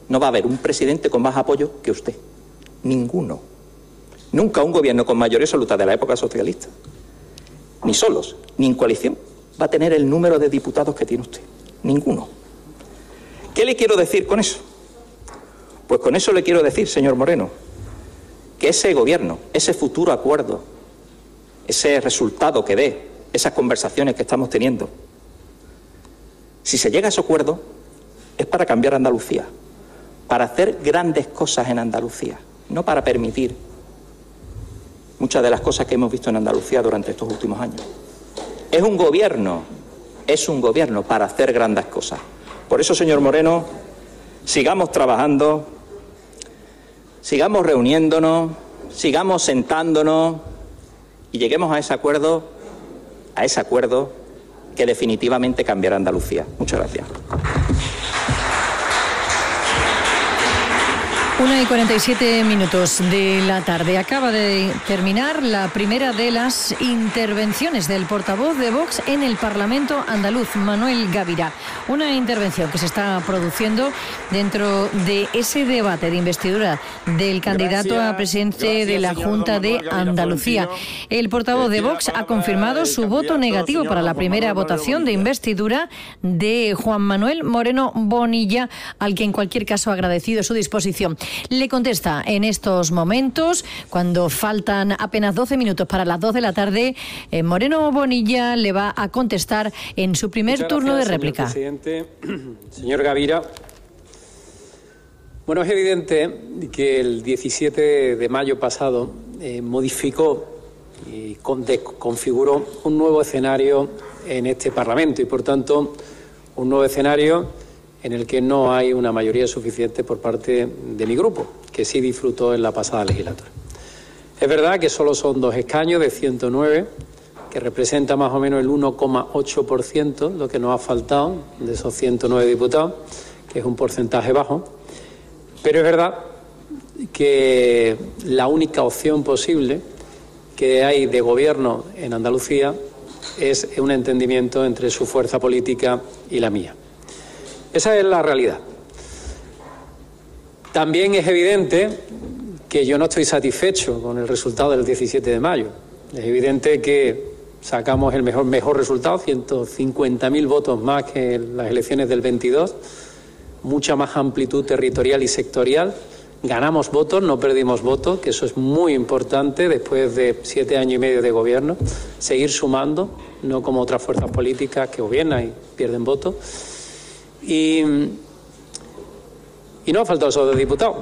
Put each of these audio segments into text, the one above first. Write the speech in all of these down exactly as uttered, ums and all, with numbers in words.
no va a haber un presidente con más apoyo que usted. Ninguno. Nunca un gobierno con mayoría absoluta de la época socialista, ni solos, ni en coalición, va a tener el número de diputados que tiene usted. Ninguno. ¿Qué le quiero decir con eso? Pues con eso le quiero decir, señor Moreno, que ese gobierno, ese futuro acuerdo, ese resultado que dé, esas conversaciones que estamos teniendo, si se llega a ese acuerdo, es para cambiar Andalucía, para hacer grandes cosas en Andalucía, no para permitir muchas de las cosas que hemos visto en Andalucía durante estos últimos años. Es un gobierno, es un gobierno para hacer grandes cosas. Por eso, señor Moreno, sigamos trabajando, sigamos reuniéndonos, sigamos sentándonos y lleguemos a ese acuerdo, a ese acuerdo que definitivamente cambiará Andalucía. Muchas gracias. Una y cuarenta y siete minutos de la tarde. Acaba de terminar la primera de las intervenciones del portavoz de Vox en el Parlamento andaluz, Manuel Gavira. Una intervención que se está produciendo dentro de ese debate de investidura del candidato gracias, a presidente gracias, de la Junta de Andalucía. El portavoz de Vox ha confirmado su voto negativo para la primera votación de investidura de Juan Manuel Moreno Bonilla, al que en cualquier caso ha agradecido su disposición. Le contesta en estos momentos, cuando faltan apenas doce minutos para las dos de la tarde, eh, Moreno Bonilla le va a contestar en su primer Muchas turno gracias, de réplica. Señor presidente, señor Gavira. Bueno, es evidente que el diecisiete de mayo pasado eh, modificó y con, de, configuró un nuevo escenario en este Parlamento y, por tanto, un nuevo escenario en el que no hay una mayoría suficiente por parte de mi grupo, que sí disfrutó en la pasada legislatura. Es verdad que solo son dos escaños de ciento nueve, que representa más o menos el uno coma ocho por ciento, lo que nos ha faltado de esos ciento nueve diputados, que es un porcentaje bajo. Pero es verdad que la única opción posible que hay de gobierno en Andalucía es un entendimiento entre su fuerza política y la mía. Esa es la realidad. También es evidente que yo no estoy satisfecho con el resultado del diecisiete de mayo. Es evidente que sacamos el mejor, mejor resultado, ciento cincuenta mil votos más que en las elecciones del veintidós, mucha más amplitud territorial y sectorial. Ganamos votos, no perdimos votos, que eso es muy importante después de siete años y medio de gobierno. Seguir sumando, no como otras fuerzas políticas que gobiernan y pierden votos. Y, y no ha faltado esos diputados.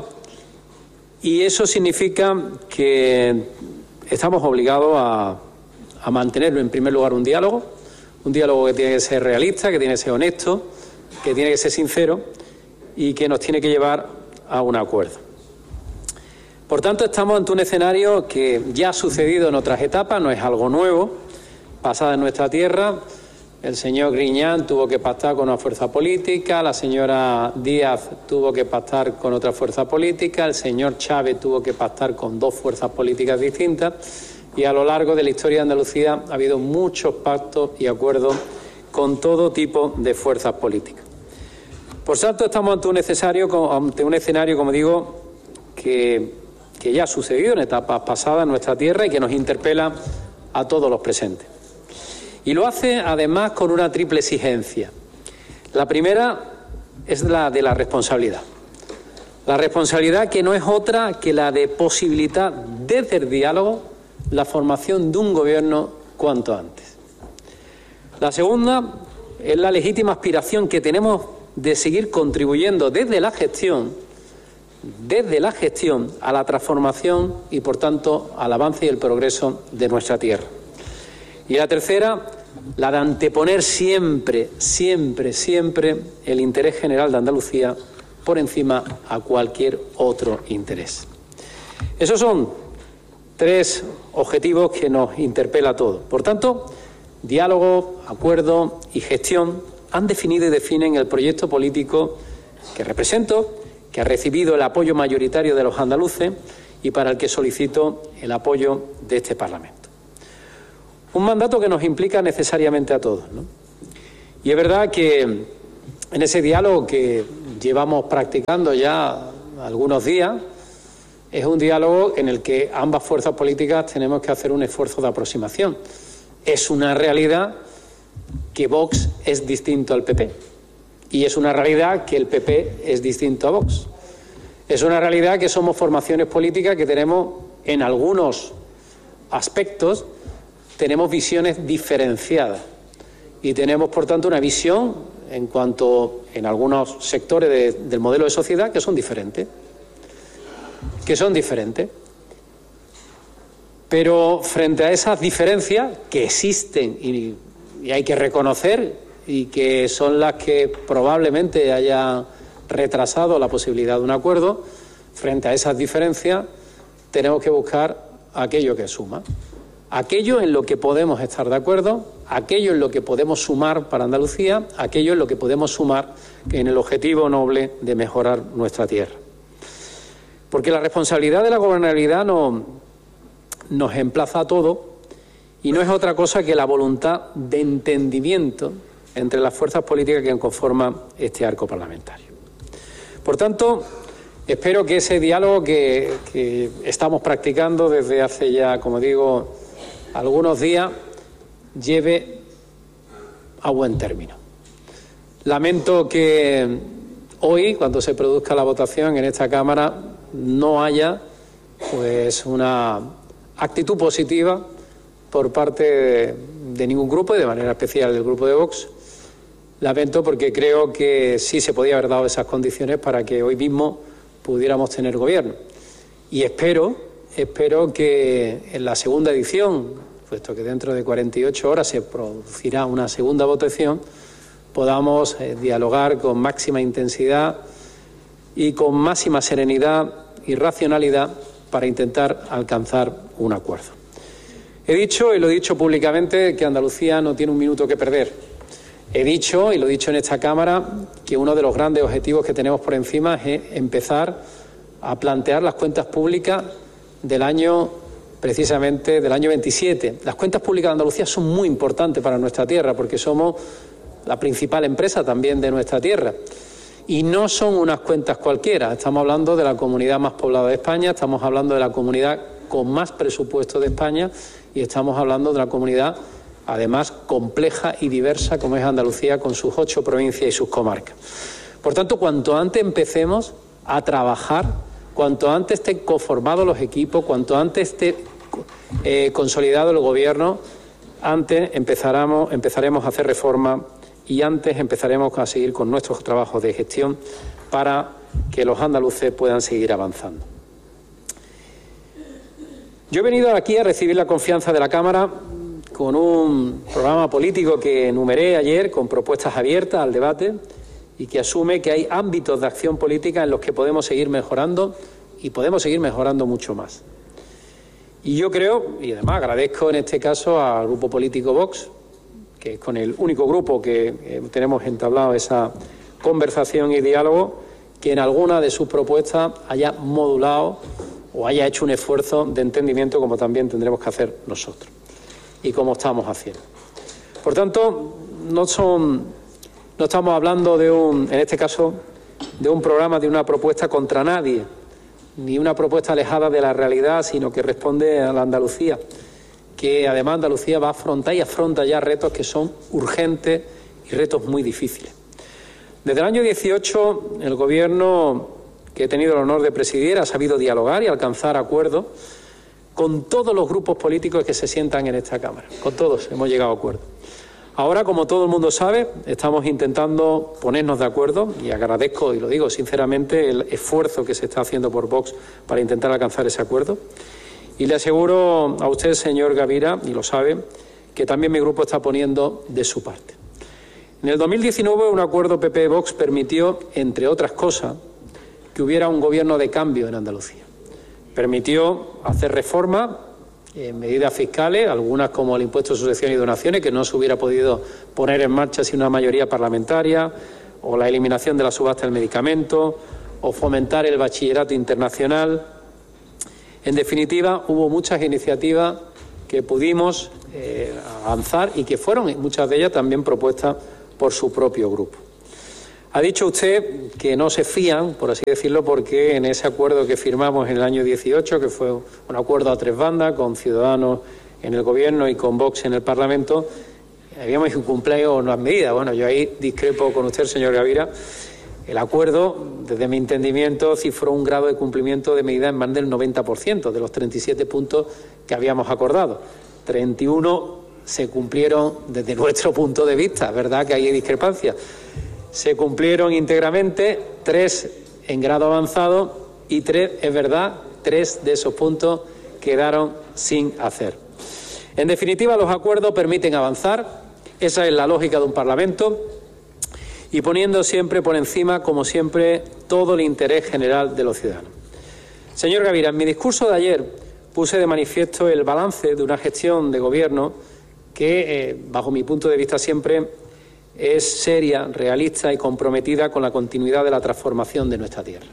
Y eso significa que estamos obligados a, a mantener en primer lugar un diálogo, un diálogo que tiene que ser realista, que tiene que ser honesto, que tiene que ser sincero y que nos tiene que llevar a un acuerdo. Por tanto, estamos ante un escenario que ya ha sucedido en otras etapas, no es algo nuevo, pasada en nuestra tierra. El señor Griñán tuvo que pactar con una fuerza política, la señora Díaz tuvo que pactar con otra fuerza política, el señor Chávez tuvo que pactar con dos fuerzas políticas distintas y a lo largo de la historia de Andalucía ha habido muchos pactos y acuerdos con todo tipo de fuerzas políticas. Por tanto, estamos ante un, necesario, ante un escenario, como digo, que, que ya ha sucedido en etapas pasadas en nuestra tierra y que nos interpela a todos los presentes. Y lo hace, además, con una triple exigencia. La primera es la de la responsabilidad. La responsabilidad que no es otra que la de posibilitar, desde el diálogo, la formación de un gobierno cuanto antes. La segunda es la legítima aspiración que tenemos de seguir contribuyendo desde la gestión, desde la gestión a la transformación y, por tanto, al avance y el progreso de nuestra tierra. Y la tercera, la de anteponer siempre, siempre, siempre el interés general de Andalucía por encima a cualquier otro interés. Esos son tres objetivos que nos interpela a todos. Por tanto, diálogo, acuerdo y gestión han definido y definen el proyecto político que represento, que ha recibido el apoyo mayoritario de los andaluces y para el que solicito el apoyo de este Parlamento. Un mandato que nos implica necesariamente a todos, ¿no? Y es verdad que en ese diálogo que llevamos practicando ya algunos días, es un diálogo en el que ambas fuerzas políticas tenemos que hacer un esfuerzo de aproximación. Es una realidad que Vox es distinto al P P y es una realidad que el P P es distinto a Vox. Es una realidad que somos formaciones políticas que tenemos, en algunos aspectos, tenemos visiones diferenciadas y tenemos, por tanto, una visión en cuanto en algunos sectores de, del modelo de sociedad que son diferentes. que son diferentes. Pero frente a esas diferencias que existen y, y hay que reconocer y que son las que probablemente hayan retrasado la posibilidad de un acuerdo, frente a esas diferencias tenemos que buscar aquello que suma, aquello en lo que podemos estar de acuerdo, aquello en lo que podemos sumar para Andalucía, aquello en lo que podemos sumar en el objetivo noble de mejorar nuestra tierra. Porque la responsabilidad de la gobernabilidad no, nos emplaza a todo y no es otra cosa que la voluntad de entendimiento entre las fuerzas políticas que conforman este arco parlamentario. Por tanto, espero que ese diálogo que, que estamos practicando desde hace ya, como digo, algunos días, lleve a buen término. Lamento que hoy, cuando se produzca la votación en esta Cámara, no haya pues una actitud positiva por parte de, de ningún grupo y de manera especial del grupo de Vox. Lamento porque creo que sí se podía haber dado esas condiciones para que hoy mismo pudiéramos tener gobierno. Y espero, espero que en la segunda edición, puesto que dentro de cuarenta y ocho horas se producirá una segunda votación, podamos eh, dialogar con máxima intensidad y con máxima serenidad y racionalidad para intentar alcanzar un acuerdo. He dicho, y lo he dicho públicamente, que Andalucía no tiene un minuto que perder. He dicho, y lo he dicho en esta Cámara, que uno de los grandes objetivos que tenemos por encima es empezar a plantear las cuentas públicas del año, precisamente del año veintisiete. Las cuentas públicas de Andalucía son muy importantes para nuestra tierra porque somos la principal empresa también de nuestra tierra. Y no son unas cuentas cualquiera, estamos hablando de la comunidad más poblada de España, estamos hablando de la comunidad con más presupuesto de España y estamos hablando de la comunidad, además, compleja y diversa como es Andalucía, con sus ocho provincias y sus comarcas. Por tanto, cuanto antes empecemos a trabajar, cuanto antes estén conformados los equipos, cuanto antes esté eh, consolidado el Gobierno, antes empezaremos, empezaremos a hacer reformas y antes empezaremos a seguir con nuestros trabajos de gestión para que los andaluces puedan seguir avanzando. Yo he venido aquí a recibir la confianza de la Cámara con un programa político que enumeré ayer, con propuestas abiertas al debate y que asume que hay ámbitos de acción política en los que podemos seguir mejorando y podemos seguir mejorando mucho más. Y yo creo, y además agradezco en este caso al grupo político Vox, que es con el único grupo que eh, tenemos entablado esa conversación y diálogo, que en alguna de sus propuestas haya modulado o haya hecho un esfuerzo de entendimiento, como también tendremos que hacer nosotros y como estamos haciendo. Por tanto, no son, no estamos hablando de un, en este caso, de un programa, de una propuesta contra nadie, ni una propuesta alejada de la realidad, sino que responde a la Andalucía, que además Andalucía va a afrontar y afronta ya retos que son urgentes y retos muy difíciles. Desde el año dieciocho, el Gobierno que he tenido el honor de presidir ha sabido dialogar y alcanzar acuerdos con todos los grupos políticos que se sientan en esta Cámara. Con todos hemos llegado a acuerdos. Ahora, como todo el mundo sabe, estamos intentando ponernos de acuerdo y agradezco, y lo digo sinceramente, el esfuerzo que se está haciendo por Vox para intentar alcanzar ese acuerdo. Y le aseguro a usted, señor Gavira, y lo sabe, que también mi grupo está poniendo de su parte. En el dos mil diecinueve, un acuerdo P P-Vox permitió, entre otras cosas, que hubiera un gobierno de cambio en Andalucía. Permitió hacer reformas en medidas fiscales, algunas como el impuesto de sucesión y donaciones, que no se hubiera podido poner en marcha sin una mayoría parlamentaria, o la eliminación de la subasta del medicamento, o fomentar el bachillerato internacional. En definitiva, hubo muchas iniciativas que pudimos eh, avanzar y que fueron, muchas de ellas, también propuestas por su propio grupo. Ha dicho usted que no se fían, por así decirlo, porque en ese acuerdo que firmamos en el año dieciocho, que fue un acuerdo a tres bandas, con Ciudadanos en el Gobierno y con Vox en el Parlamento, habíamos incumplido unas medidas. Bueno, yo ahí discrepo con usted, señor Gavira. El acuerdo, desde mi entendimiento, cifró un grado de cumplimiento de medidas en más del noventa por ciento de los treinta y siete puntos que habíamos acordado. treinta y uno se cumplieron desde nuestro punto de vista, ¿verdad que hay discrepancias? Se cumplieron íntegramente, tres en grado avanzado y tres, es verdad, tres de esos puntos quedaron sin hacer. En definitiva, los acuerdos permiten avanzar, esa es la lógica de un Parlamento, y poniendo siempre por encima, como siempre, todo el interés general de los ciudadanos. Señor Gavira, en mi discurso de ayer puse de manifiesto el balance de una gestión de Gobierno que, eh, bajo mi punto de vista siempre, es seria, realista y comprometida con la continuidad de la transformación de nuestra tierra.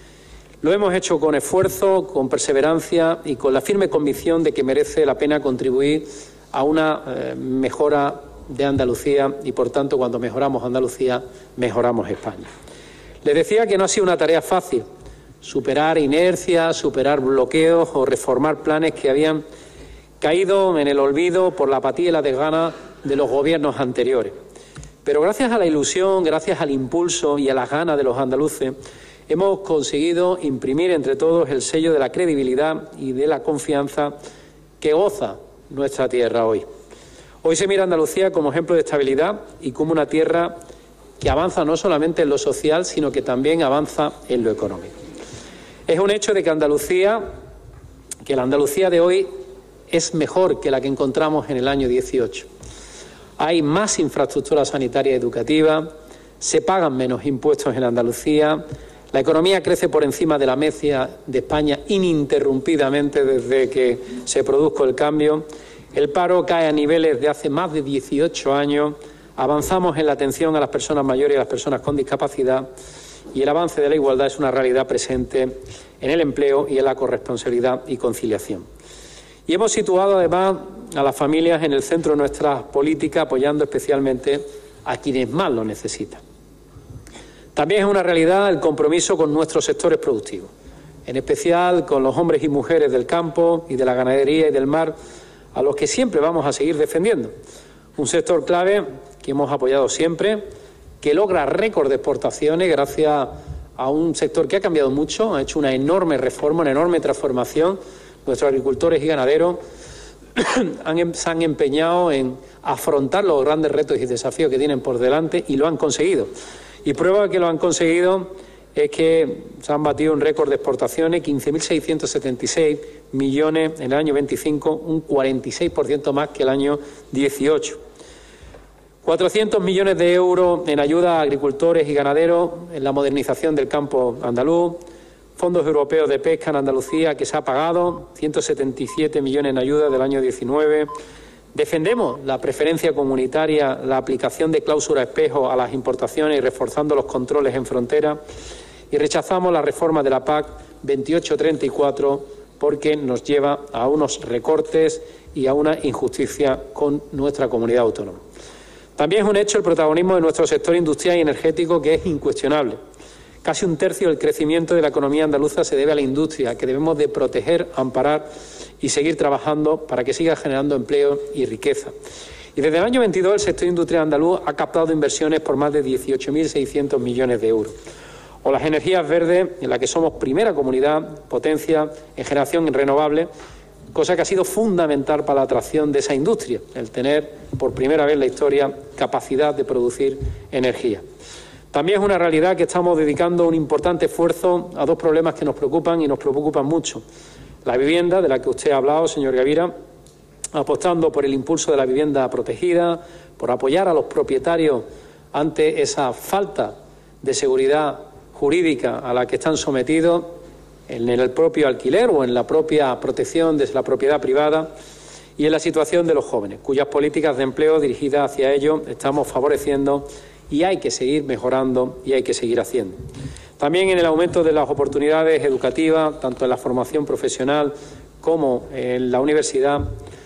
Lo hemos hecho con esfuerzo, con perseverancia y con la firme convicción de que merece la pena contribuir a una eh, mejora de Andalucía y, por tanto, cuando mejoramos Andalucía, mejoramos España. Les decía que no ha sido una tarea fácil superar inercias, superar bloqueos o reformar planes que habían caído en el olvido por la apatía y la desgana de los gobiernos anteriores. Pero gracias a la ilusión, gracias al impulso y a las ganas de los andaluces, hemos conseguido imprimir entre todos el sello de la credibilidad y de la confianza que goza nuestra tierra hoy. Hoy se mira a Andalucía como ejemplo de estabilidad y como una tierra que avanza no solamente en lo social, sino que también avanza en lo económico. Es un hecho de que Andalucía, que la Andalucía de hoy es mejor que la que encontramos en el año dieciocho. Hay más infraestructura sanitaria y educativa, se pagan menos impuestos en Andalucía, la economía crece por encima de la media de España ininterrumpidamente desde que se produjo el cambio, el paro cae a niveles de hace más de dieciocho años, avanzamos en la atención a las personas mayores y a las personas con discapacidad y el avance de la igualdad es una realidad presente en el empleo y en la corresponsabilidad y conciliación. Y hemos situado además a las familias en el centro de nuestra política, apoyando especialmente a quienes más lo necesitan. También es una realidad el compromiso con nuestros sectores productivos, en especial con los hombres y mujeres del campo y de la ganadería y del mar, a los que siempre vamos a seguir defendiendo. Un sector clave que hemos apoyado siempre, que logra récord de exportaciones gracias a un sector que ha cambiado mucho, ha hecho una enorme reforma, una enorme transformación. Nuestros agricultores y ganaderos han, se han empeñado en afrontar los grandes retos y desafíos que tienen por delante y lo han conseguido. Y prueba de que lo han conseguido es que se han batido un récord de exportaciones, quince mil seiscientos setenta y seis millones en el año veinticinco, un cuarenta y seis por ciento más que el año dieciocho. cuatrocientos millones de euros en ayuda a agricultores y ganaderos en la modernización del campo andaluz, fondos europeos de pesca en Andalucía que se ha pagado, ciento setenta y siete millones en ayuda del año diecinueve. Defendemos la preferencia comunitaria, la aplicación de cláusula espejo a las importaciones y reforzando los controles en frontera. Y rechazamos la reforma de la P A C veintiocho treinta y cuatro porque nos lleva a unos recortes y a una injusticia con nuestra comunidad autónoma. También es un hecho el protagonismo de nuestro sector industrial y energético, que es incuestionable. Casi un tercio del crecimiento de la economía andaluza se debe a la industria, que debemos de proteger, amparar y seguir trabajando para que siga generando empleo y riqueza. Y desde el año veintidós el sector industrial andaluz ha captado inversiones por más de dieciocho mil seiscientos millones de euros. O las energías verdes, en la que somos primera comunidad, potencia en generación renovable, cosa que ha sido fundamental para la atracción de esa industria, el tener por primera vez en la historia capacidad de producir energía. También es una realidad que estamos dedicando un importante esfuerzo a dos problemas que nos preocupan y nos preocupan mucho. La vivienda, de la que usted ha hablado, señor Gavira, apostando por el impulso de la vivienda protegida, por apoyar a los propietarios ante esa falta de seguridad jurídica a la que están sometidos en el propio alquiler o en la propia protección desde la propiedad privada, y en la situación de los jóvenes, cuyas políticas de empleo dirigidas hacia ellos estamos favoreciendo y hay que seguir mejorando y hay que seguir haciendo. También en el aumento de las oportunidades educativas, tanto en la formación profesional como en la universidad,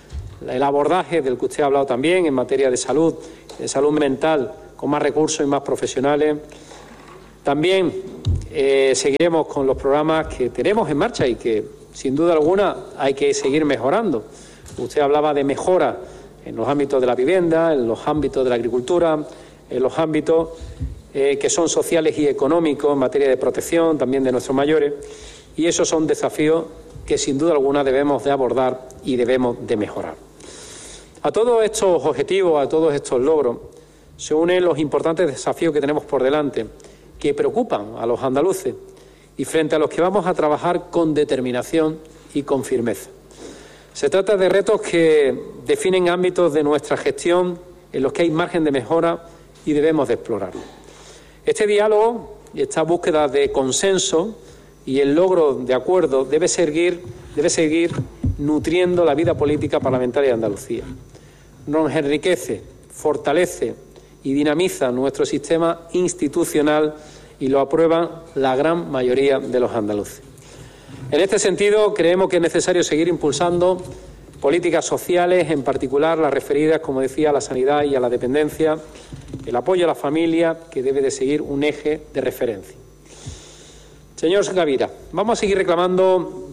el abordaje del que usted ha hablado también en materia de salud, de salud mental, con más recursos y más profesionales, También eh, seguiremos con los programas que tenemos en marcha y que, sin duda alguna, hay que seguir mejorando. Usted hablaba de mejora en los ámbitos de la vivienda, en los ámbitos de la agricultura, en los ámbitos eh, que son sociales y económicos, en materia de protección también de nuestros mayores, y esos son desafíos que sin duda alguna debemos de abordar y debemos de mejorar. A todos estos objetivos, a todos estos logros, se unen los importantes desafíos que tenemos por delante, que preocupan a los andaluces y frente a los que vamos a trabajar con determinación y con firmeza. Se trata de retos que definen ámbitos de nuestra gestión en los que hay margen de mejora y debemos de explorarlo. Este diálogo y esta búsqueda de consenso y el logro de acuerdo debe seguir, debe seguir nutriendo la vida política parlamentaria de Andalucía. Nos enriquece, fortalece y dinamiza nuestro sistema institucional y lo aprueban la gran mayoría de los andaluces. En este sentido, creemos que es necesario seguir impulsando políticas sociales, en particular las referidas, como decía, a la sanidad y a la dependencia, el apoyo a la familia, que debe de seguir un eje de referencia. Señor Gavira, vamos a seguir reclamando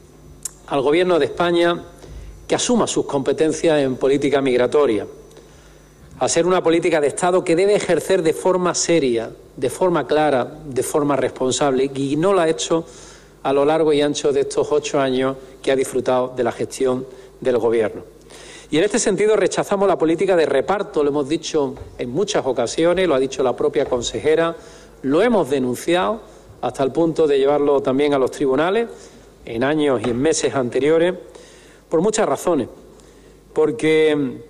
al Gobierno de España que asuma sus competencias en política migratoria, a ser una política de Estado que debe ejercer de forma seria, de forma clara, de forma responsable, y no lo ha hecho a lo largo y ancho de estos ocho años que ha disfrutado de la gestión del Gobierno. Y en este sentido rechazamos la política de reparto, lo hemos dicho en muchas ocasiones, lo ha dicho la propia consejera, lo hemos denunciado hasta el punto de llevarlo también a los tribunales en años y en meses anteriores, por muchas razones. Porque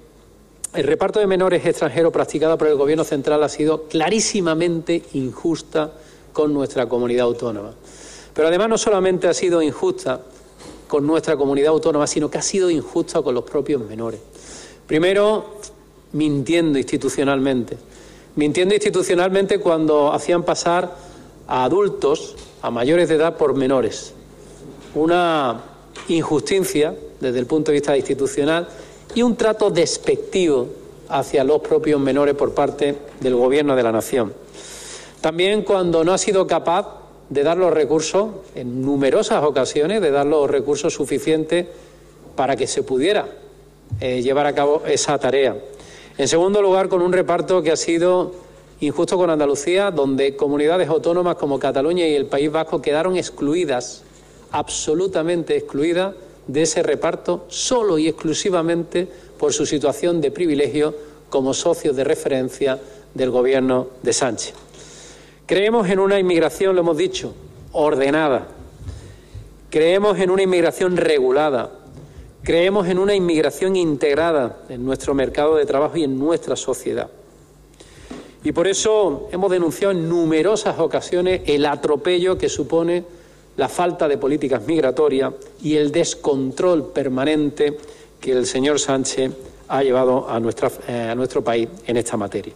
el reparto de menores extranjeros practicado por el Gobierno central ha sido clarísimamente injusta con nuestra comunidad autónoma. Pero además no solamente ha sido injusta con nuestra comunidad autónoma, sino que ha sido injusta con los propios menores. Primero, mintiendo institucionalmente. Mintiendo institucionalmente cuando hacían pasar a adultos, a mayores de edad, por menores. Una injusticia desde el punto de vista institucional y un trato despectivo hacia los propios menores por parte del Gobierno de la Nación. También cuando no ha sido capaz de dar los recursos, en numerosas ocasiones, de dar los recursos suficientes para que se pudiera eh, llevar a cabo esa tarea. En segundo lugar, con un reparto que ha sido injusto con Andalucía, donde comunidades autónomas como Cataluña y el País Vasco quedaron excluidas, absolutamente excluidas de ese reparto, solo y exclusivamente por su situación de privilegio como socios de referencia del Gobierno de Sánchez. Creemos en una inmigración, lo hemos dicho, ordenada. Creemos en una inmigración regulada. Creemos en una inmigración integrada en nuestro mercado de trabajo y en nuestra sociedad. Y por eso hemos denunciado en numerosas ocasiones el atropello que supone la falta de políticas migratorias y el descontrol permanente que el señor Sánchez ha llevado a, nuestra, eh, a nuestro país en esta materia.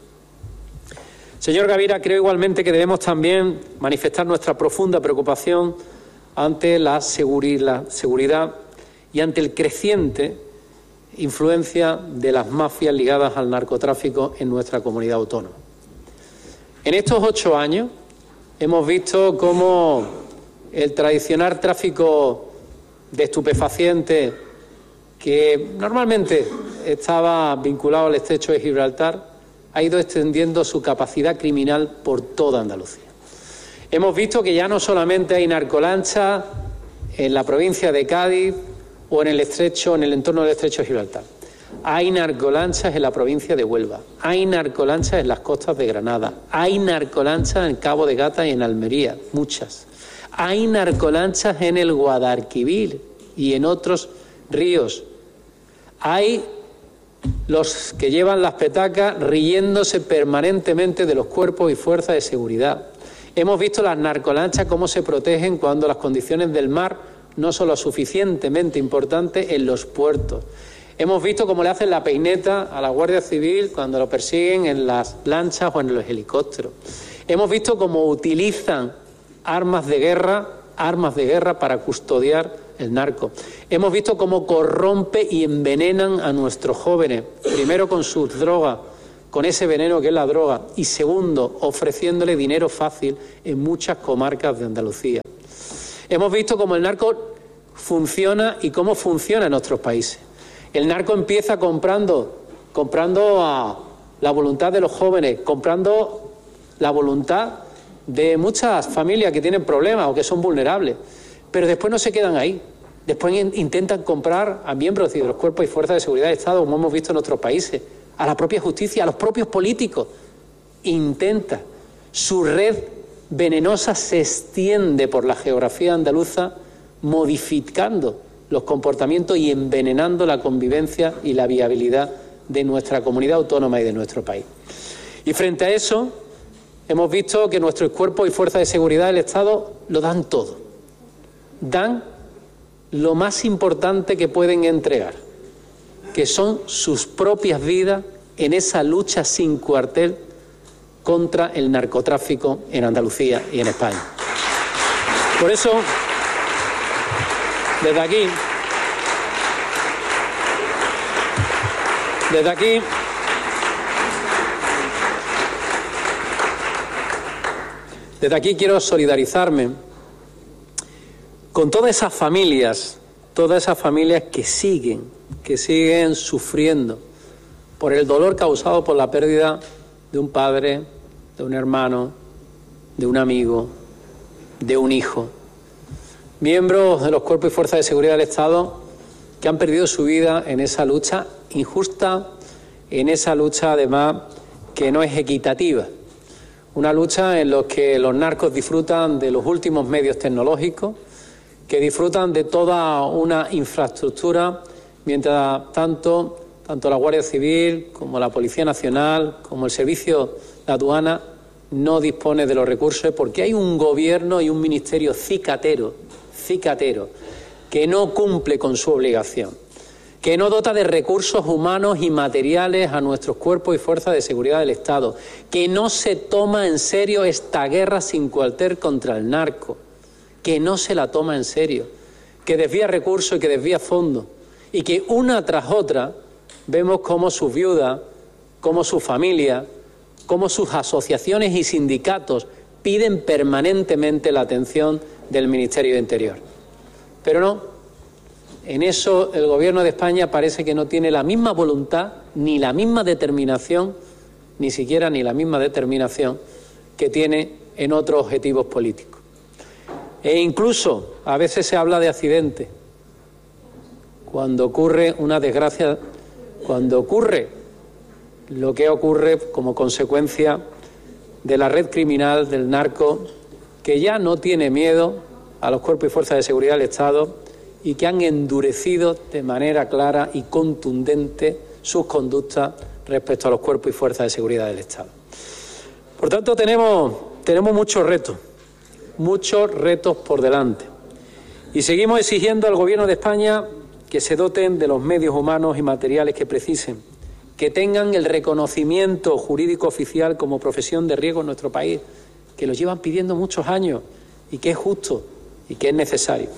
Señor Gavira, creo igualmente que debemos también manifestar nuestra profunda preocupación ante la seguridad y ante el creciente influencia de las mafias ligadas al narcotráfico en nuestra comunidad autónoma. En estos ocho años hemos visto cómo el tradicional tráfico de estupefacientes, que normalmente estaba vinculado al estrecho de Gibraltar, ha ido extendiendo su capacidad criminal por toda Andalucía. Hemos visto que ya no solamente hay narcolanchas en la provincia de Cádiz o en el estrecho, en el entorno del estrecho de Gibraltar. Hay narcolanchas en la provincia de Huelva, hay narcolanchas en las costas de Granada, hay narcolanchas en Cabo de Gata y en Almería, muchas. Hay narcolanchas en el Guadalquivir y en otros ríos. Hay los que llevan las petacas riéndose permanentemente de los cuerpos y fuerzas de seguridad. Hemos visto las narcolanchas cómo se protegen cuando las condiciones del mar no son lo suficientemente importantes en los puertos. Hemos visto cómo le hacen la peineta a la Guardia Civil cuando lo persiguen en las lanchas o en los helicópteros. Hemos visto cómo utilizan armas de guerra, armas de guerra para custodiar el narco. Hemos visto cómo corrompe y envenenan a nuestros jóvenes, primero con sus drogas con ese veneno que es la droga, y segundo, ofreciéndole dinero fácil en muchas comarcas de Andalucía. Hemos visto cómo el narco funciona y cómo funciona en nuestros países. El narco empieza comprando, comprando a la voluntad de los jóvenes, comprando la voluntad de muchas familias que tienen problemas o que son vulnerables, pero después no se quedan ahí. Después intentan comprar a miembros de los cuerpos y fuerzas de seguridad del Estado, como hemos visto en nuestros países, a la propia justicia, a los propios políticos. Intenta. Su red venenosa se extiende por la geografía andaluza, modificando los comportamientos y envenenando la convivencia y la viabilidad de nuestra comunidad autónoma y de nuestro país. Y frente a eso, hemos visto que nuestros cuerpos y fuerzas de seguridad del Estado lo dan todo. Dan lo más importante que pueden entregar, que son sus propias vidas en esa lucha sin cuartel contra el narcotráfico en Andalucía y en España. Por eso, desde aquí, desde aquí, desde aquí quiero solidarizarme con todas esas familias, todas esas familias que siguen, que siguen sufriendo por el dolor causado por la pérdida de un padre, de un hermano, de un amigo, de un hijo. Miembros de los cuerpos y fuerzas de seguridad del Estado que han perdido su vida en esa lucha injusta, en esa lucha además que no es equitativa. Una lucha en la que los narcos disfrutan de los últimos medios tecnológicos, que disfrutan de toda una infraestructura, mientras tanto, tanto la Guardia Civil como la Policía Nacional, como el Servicio de Aduana, no dispone de los recursos porque hay un gobierno y un ministerio cicatero, cicatero, que no cumple con su obligación, que no dota de recursos humanos y materiales a nuestros cuerpos y fuerzas de seguridad del Estado, que no se toma en serio esta guerra sin cuartel contra el narco, que no se la toma en serio, que desvía recursos y que desvía fondos, y que una tras otra vemos cómo sus viudas, cómo su familia, cómo sus asociaciones y sindicatos piden permanentemente la atención del Ministerio de Interior. Pero no, en eso el Gobierno de España parece que no tiene la misma voluntad, ni la misma determinación, ni siquiera ni la misma determinación que tiene en otros objetivos políticos. E incluso a veces se habla de accidente. Cuando ocurre una desgracia, cuando ocurre lo que ocurre como consecuencia de la red criminal del narco, que ya no tiene miedo a los cuerpos y fuerzas de seguridad del Estado y que han endurecido de manera clara y contundente sus conductas respecto a los cuerpos y fuerzas de seguridad del Estado. Por tanto, tenemos, tenemos muchos retos, muchos retos por delante. Y seguimos exigiendo al Gobierno de España que se doten de los medios humanos y materiales que precisen, que tengan el reconocimiento jurídico oficial como profesión de riesgo en nuestro país, que lo llevan pidiendo muchos años y que es justo y que es necesario.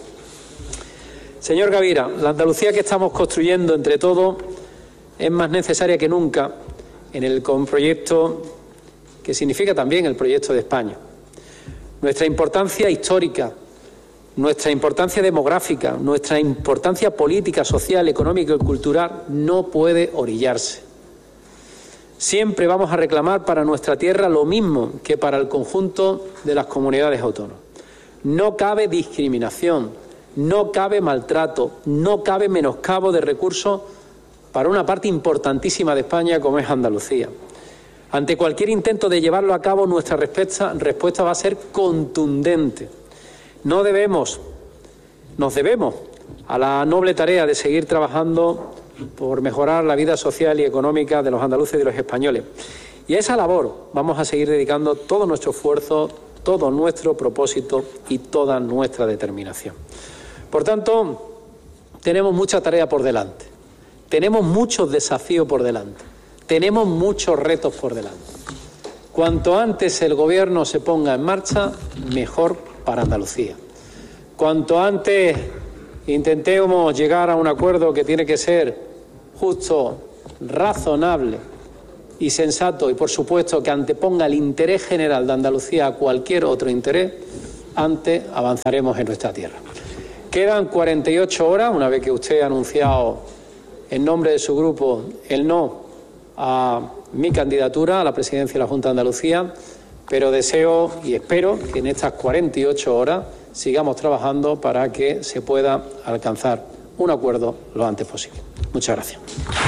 Señor Gavira, la Andalucía que estamos construyendo entre todos es más necesaria que nunca en el proyecto que significa también el proyecto de España. Nuestra importancia histórica, nuestra importancia demográfica, nuestra importancia política, social, económica y cultural no puede orillarse. Siempre vamos a reclamar para nuestra tierra lo mismo que para el conjunto de las comunidades autónomas. No cabe discriminación, no cabe maltrato, no cabe menoscabo de recursos para una parte importantísima de España como es Andalucía. Ante cualquier intento de llevarlo a cabo, nuestra respuesta, respuesta va a ser contundente. No debemos, nos debemos a la noble tarea de seguir trabajando por mejorar la vida social y económica de los andaluces y de los españoles. Y a esa labor vamos a seguir dedicando todo nuestro esfuerzo, todo nuestro propósito y toda nuestra determinación. Por tanto, tenemos mucha tarea por delante, tenemos muchos desafíos por delante, tenemos muchos retos por delante. Cuanto antes el Gobierno se ponga en marcha, mejor para Andalucía. Cuanto antes intentemos llegar a un acuerdo que tiene que ser justo, razonable y sensato y, por supuesto, que anteponga el interés general de Andalucía a cualquier otro interés, antes avanzaremos en nuestra tierra. Quedan cuarenta y ocho horas, una vez que usted ha anunciado en nombre de su grupo el no a mi candidatura a la presidencia de la Junta de Andalucía, pero deseo y espero que en estas cuarenta y ocho horas sigamos trabajando para que se pueda alcanzar un acuerdo lo antes posible. Muchas gracias.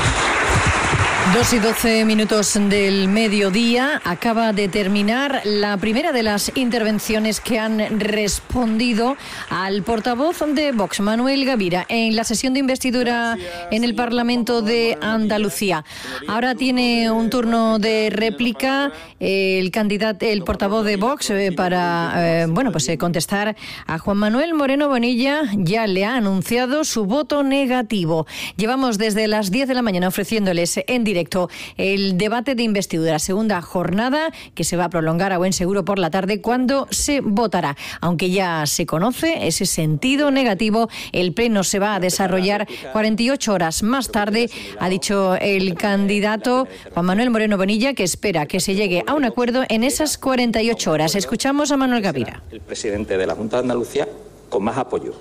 Dos y doce minutos del mediodía. Acaba de terminar la primera de las intervenciones que han respondido al portavoz de Vox, Manuel Gavira, en la sesión de investidura en el Parlamento de Andalucía. Ahora tiene un turno de réplica el candidato, el portavoz de Vox, eh, para eh, bueno, pues eh, contestar a Juan Manuel Moreno Bonilla. Ya le ha anunciado su voto negativo. Llevamos desde las diez de la mañana ofreciéndoles en directo el debate de investidura, segunda jornada que se va a prolongar a buen seguro por la tarde, cuando se votará. Aunque ya se conoce ese sentido negativo, el pleno se va a desarrollar cuarenta y ocho horas más tarde. Ha dicho el candidato Juan Manuel Moreno Bonilla que espera que se llegue a un acuerdo en esas cuarenta y ocho horas. Escuchamos a Manuel Gavira. El presidente de la Junta de Andalucía con más apoyo.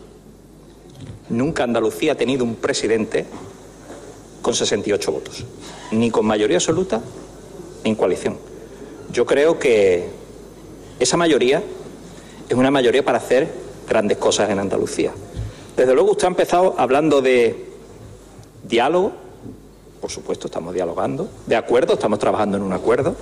Nunca Andalucía ha tenido un presidente con sesenta y ocho votos, ni con mayoría absoluta ni en coalición. Yo creo que esa mayoría es una mayoría para hacer grandes cosas en Andalucía. Desde luego usted ha empezado hablando de diálogo, por supuesto estamos dialogando, de acuerdo, estamos trabajando en un acuerdo,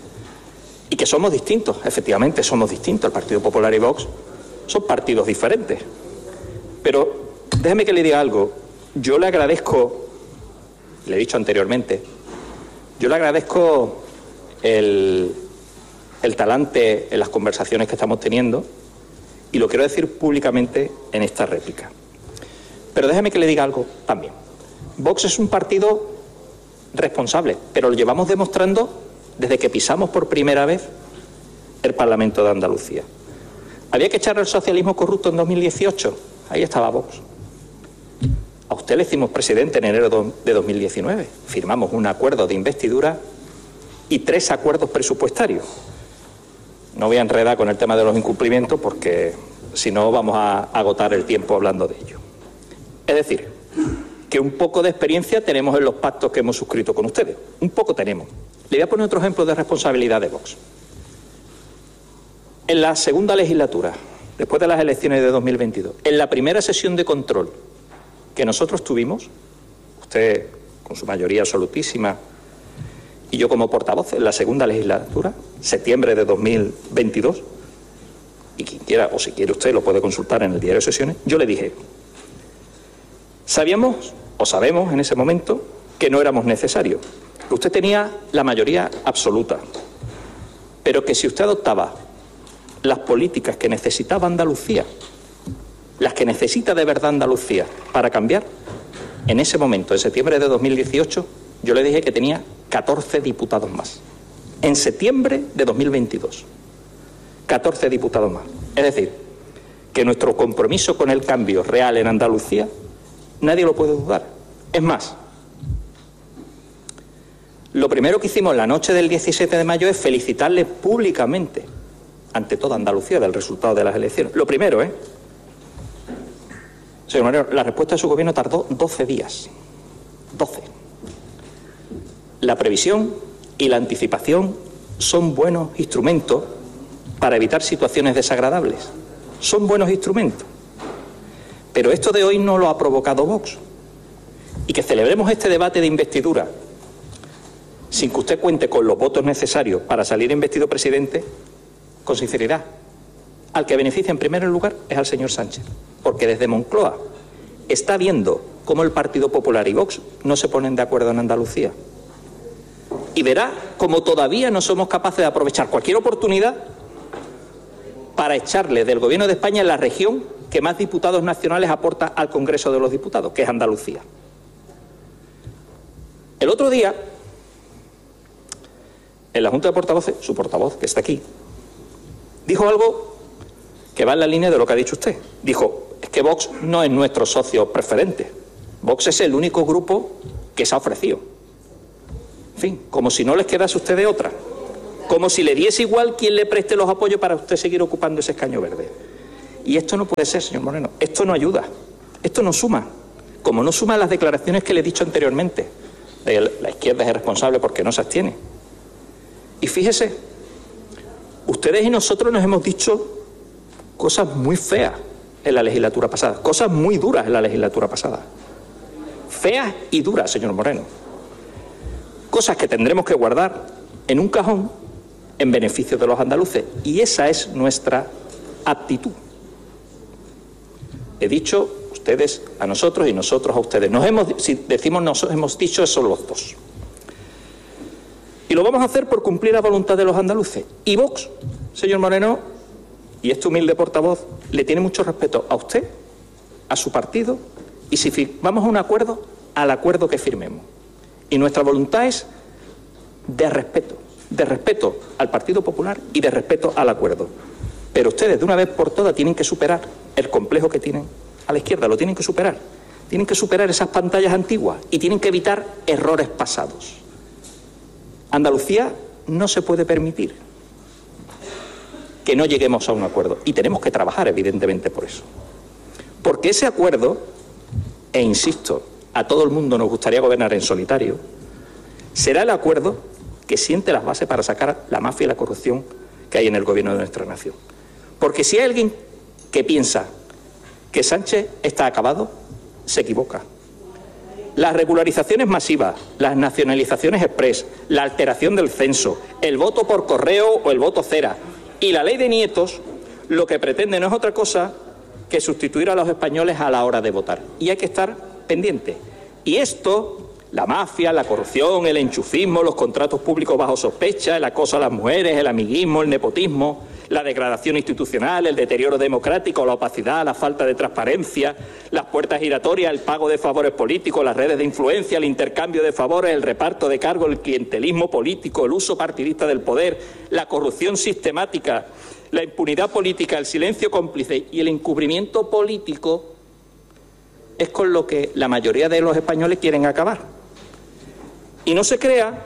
y que somos distintos, efectivamente somos distintos. El Partido Popular y Vox son partidos diferentes. Pero déjeme que le diga algo, yo le agradezco, le he dicho anteriormente, yo le agradezco el, el talante en las conversaciones que estamos teniendo, y lo quiero decir públicamente en esta réplica. Pero déjeme que le diga algo también. Vox es un partido responsable, pero lo llevamos demostrando desde que pisamos por primera vez el Parlamento de Andalucía. ¿Había que echar al socialismo corrupto en dos mil dieciocho? Ahí estaba Vox. A usted le hicimos presidente en enero de dos mil diecinueve. Firmamos un acuerdo de investidura y tres acuerdos presupuestarios. No voy a enredar con el tema de los incumplimientos porque si no vamos a agotar el tiempo hablando de ello. Es decir, que un poco de experiencia tenemos en los pactos que hemos suscrito con ustedes. Un poco tenemos. Le voy a poner otro ejemplo de responsabilidad de Vox. En la segunda legislatura, después de las elecciones de dos mil veintidós, en la primera sesión de control que nosotros tuvimos, usted con su mayoría absolutísima y yo como portavoz, en la segunda legislatura, septiembre de dos mil veintidós, y quien quiera, o si quiere usted lo puede consultar en el diario de sesiones, yo le dije, sabíamos o sabemos en ese momento que no éramos necesarios, que usted tenía la mayoría absoluta, pero que si usted adoptaba las políticas que necesitaba Andalucía, las que necesita de verdad Andalucía para cambiar, en ese momento, en septiembre de dos mil dieciocho, yo le dije que tenía catorce diputados más. En septiembre de dos mil veintidós, catorce diputados más. Es decir, que nuestro compromiso con el cambio real en Andalucía, nadie lo puede dudar. Es más, lo primero que hicimos la noche del diecisiete de mayo es felicitarle públicamente, ante toda Andalucía, del resultado de las elecciones. Lo primero, ¿eh? Señor Moreno, la respuesta de su gobierno tardó doce días. doce. La previsión y la anticipación son buenos instrumentos para evitar situaciones desagradables. Son buenos instrumentos. Pero esto de hoy no lo ha provocado Vox. Y que celebremos este debate de investidura sin que usted cuente con los votos necesarios para salir investido presidente, con sinceridad, al que beneficia en primer lugar es al señor Sánchez, porque desde Moncloa está viendo cómo el Partido Popular y Vox no se ponen de acuerdo en Andalucía. Y verá cómo todavía no somos capaces de aprovechar cualquier oportunidad para echarle del Gobierno de España en la región que más diputados nacionales aporta al Congreso de los Diputados, que es Andalucía. El otro día, en la Junta de Portavoces, su portavoz, que está aquí, dijo algo que va en la línea de lo que ha dicho usted. Dijo, es que Vox no es nuestro socio preferente. Vox es el único grupo que se ha ofrecido. fin, como si no les quedase a ustedes otra. Como si le diese igual quien le preste los apoyos para usted seguir ocupando ese escaño verde. Y esto no puede ser, señor Moreno. Esto no ayuda. Esto no suma. Como no suma las declaraciones que le he dicho anteriormente. De la izquierda es responsable porque no se abstiene. Y fíjese, ustedes y nosotros nos hemos dicho cosas muy feas en la legislatura pasada. Cosas muy duras en la legislatura pasada. Feas y duras, señor Moreno. Cosas que tendremos que guardar en un cajón en beneficio de los andaluces. Y esa es nuestra actitud. He dicho ustedes a nosotros y nosotros a ustedes. Nos hemos, si decimos nosotros, hemos dicho eso los dos. Y lo vamos a hacer por cumplir la voluntad de los andaluces. Y Vox, señor Moreno, y este humilde portavoz, le tiene mucho respeto a usted, a su partido, y si firmamos un acuerdo, al acuerdo que firmemos. Y nuestra voluntad es de respeto, de respeto al Partido Popular y de respeto al acuerdo. Pero ustedes, de una vez por todas, tienen que superar el complejo que tienen a la izquierda, lo tienen que superar. Tienen que superar esas pantallas antiguas y tienen que evitar errores pasados. Andalucía no se puede permitir que no lleguemos a un acuerdo. Y tenemos que trabajar, evidentemente, por eso. Porque ese acuerdo, e insisto, a todo el mundo nos gustaría gobernar en solitario, será el acuerdo que siente las bases para sacar la mafia y la corrupción que hay en el gobierno de nuestra nación. Porque si hay alguien que piensa que Sánchez está acabado, se equivoca. Las regularizaciones masivas, las nacionalizaciones express, la alteración del censo, el voto por correo o el voto cera y la ley de nietos, lo que pretende no es otra cosa que sustituir a los españoles a la hora de votar. Y hay que estar pendiente. Y esto, la mafia, la corrupción, el enchufismo, los contratos públicos bajo sospecha, el acoso a las mujeres, el amiguismo, el nepotismo, la degradación institucional, el deterioro democrático, la opacidad, la falta de transparencia, las puertas giratorias, el pago de favores políticos, las redes de influencia, el intercambio de favores, el reparto de cargos, el clientelismo político, el uso partidista del poder, la corrupción sistemática, la impunidad política, el silencio cómplice y el encubrimiento político es con lo que la mayoría de los españoles quieren acabar. Y no se crea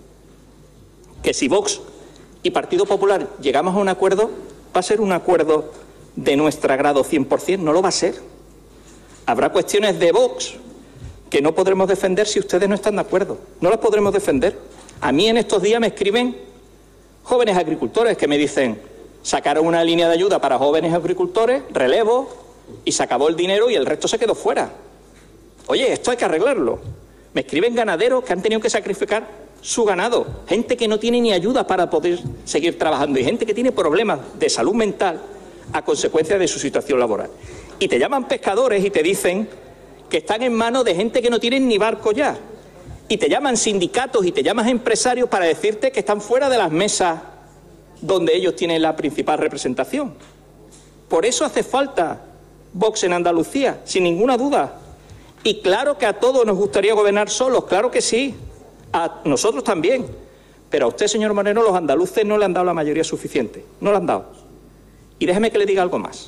que si Vox y Partido Popular llegamos a un acuerdo, va a ser un acuerdo de nuestro agrado cien por cien, no lo va a ser. Habrá cuestiones de Vox que no podremos defender si ustedes no están de acuerdo. No las podremos defender. A mí en estos días me escriben jóvenes agricultores que me dicen, sacaron una línea de ayuda para jóvenes agricultores, relevo, y se acabó el dinero y el resto se quedó fuera. Oye, esto hay que arreglarlo. Me escriben ganaderos que han tenido que sacrificar su ganado, gente que no tiene ni ayuda para poder seguir trabajando y gente que tiene problemas de salud mental a consecuencia de su situación laboral. Y te llaman pescadores y te dicen que están en manos de gente que no tienen ni barco ya. Y te llaman sindicatos y te llaman empresarios para decirte que están fuera de las mesas donde ellos tienen la principal representación. Por eso hace falta Vox en Andalucía, sin ninguna duda. Y claro que a todos nos gustaría gobernar solos, claro que sí. A nosotros también. Pero a usted, señor Moreno, los andaluces no le han dado la mayoría suficiente. No le han dado. Y déjeme que le diga algo más.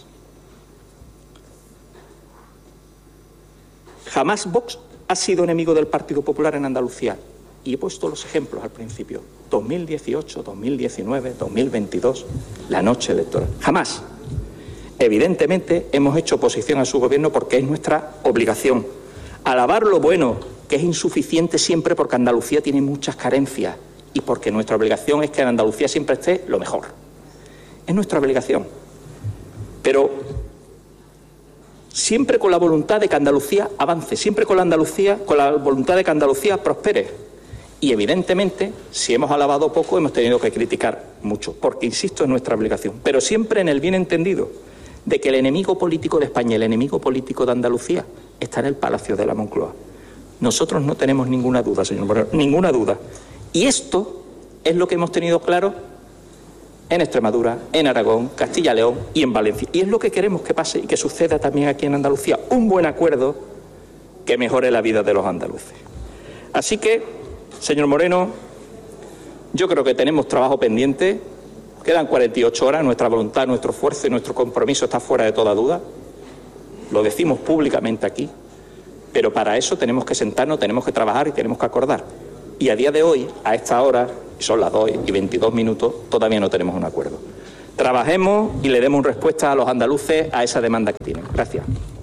Jamás Vox ha sido enemigo del Partido Popular en Andalucía. Y he puesto los ejemplos al principio. dos mil dieciocho, dos mil diecinueve, dos mil veintidós, la noche electoral. Jamás. Evidentemente hemos hecho oposición a su gobierno porque es nuestra obligación. Alabar lo bueno, que es insuficiente siempre porque Andalucía tiene muchas carencias y porque nuestra obligación es que en Andalucía siempre esté lo mejor. Es nuestra obligación. Pero siempre con la voluntad de que Andalucía avance, siempre con la, Andalucía, con la voluntad de que Andalucía prospere. Y evidentemente, si hemos alabado poco, hemos tenido que criticar mucho, porque, insisto, es nuestra obligación. Pero siempre en el bien entendido de que el enemigo político de España, el enemigo político de Andalucía, está en el Palacio de la Moncloa. Nosotros no tenemos ninguna duda, señor Moreno, ninguna duda. Y esto es lo que hemos tenido claro en Extremadura, en Aragón, Castilla y León y en Valencia. Y es lo que queremos que pase y que suceda también aquí en Andalucía. Un buen acuerdo que mejore la vida de los andaluces. Así que, señor Moreno, yo creo que tenemos trabajo pendiente. Quedan cuarenta y ocho horas. Nuestra voluntad, nuestro esfuerzo y nuestro compromiso está fuera de toda duda. Lo decimos públicamente aquí. Pero para eso tenemos que sentarnos, tenemos que trabajar y tenemos que acordar. Y a día de hoy, a esta hora, son las dos y veintidós minutos, todavía no tenemos un acuerdo. Trabajemos y le demos respuesta a los andaluces a esa demanda que tienen. Gracias.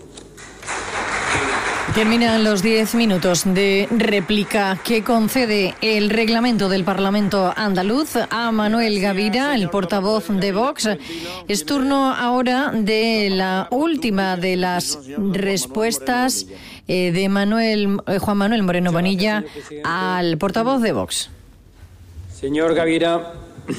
Terminan los diez minutos de réplica que concede el reglamento del Parlamento andaluz a Manuel Gavira, el portavoz de Vox. Es turno ahora de la última de las respuestas eh, de Manuel, eh, Juan Manuel Moreno Bonilla al portavoz de Vox. Señor Gavira,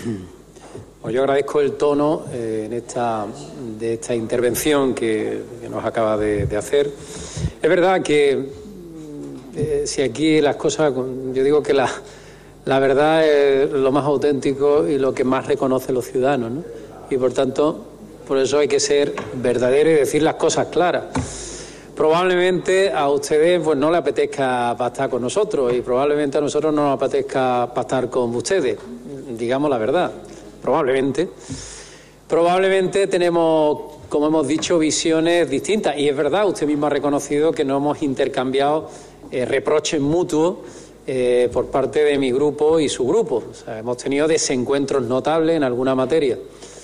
pues yo agradezco el tono eh, en esta, de esta intervención que, que nos acaba de, de hacer. Es verdad que eh, si aquí las cosas, yo digo que la, la verdad es lo más auténtico y lo que más reconocen los ciudadanos, ¿no? Y por tanto, por eso hay que ser verdadero y decir las cosas claras. Probablemente a ustedes pues no les apetezca pactar con nosotros y probablemente a nosotros no nos apetezca pactar con ustedes, digamos la verdad, probablemente. Probablemente tenemos, como hemos dicho, visiones distintas. Y es verdad, usted mismo ha reconocido que no hemos intercambiado eh, reproches mutuos eh, por parte de mi grupo y su grupo. O sea, hemos tenido desencuentros notables en alguna materia.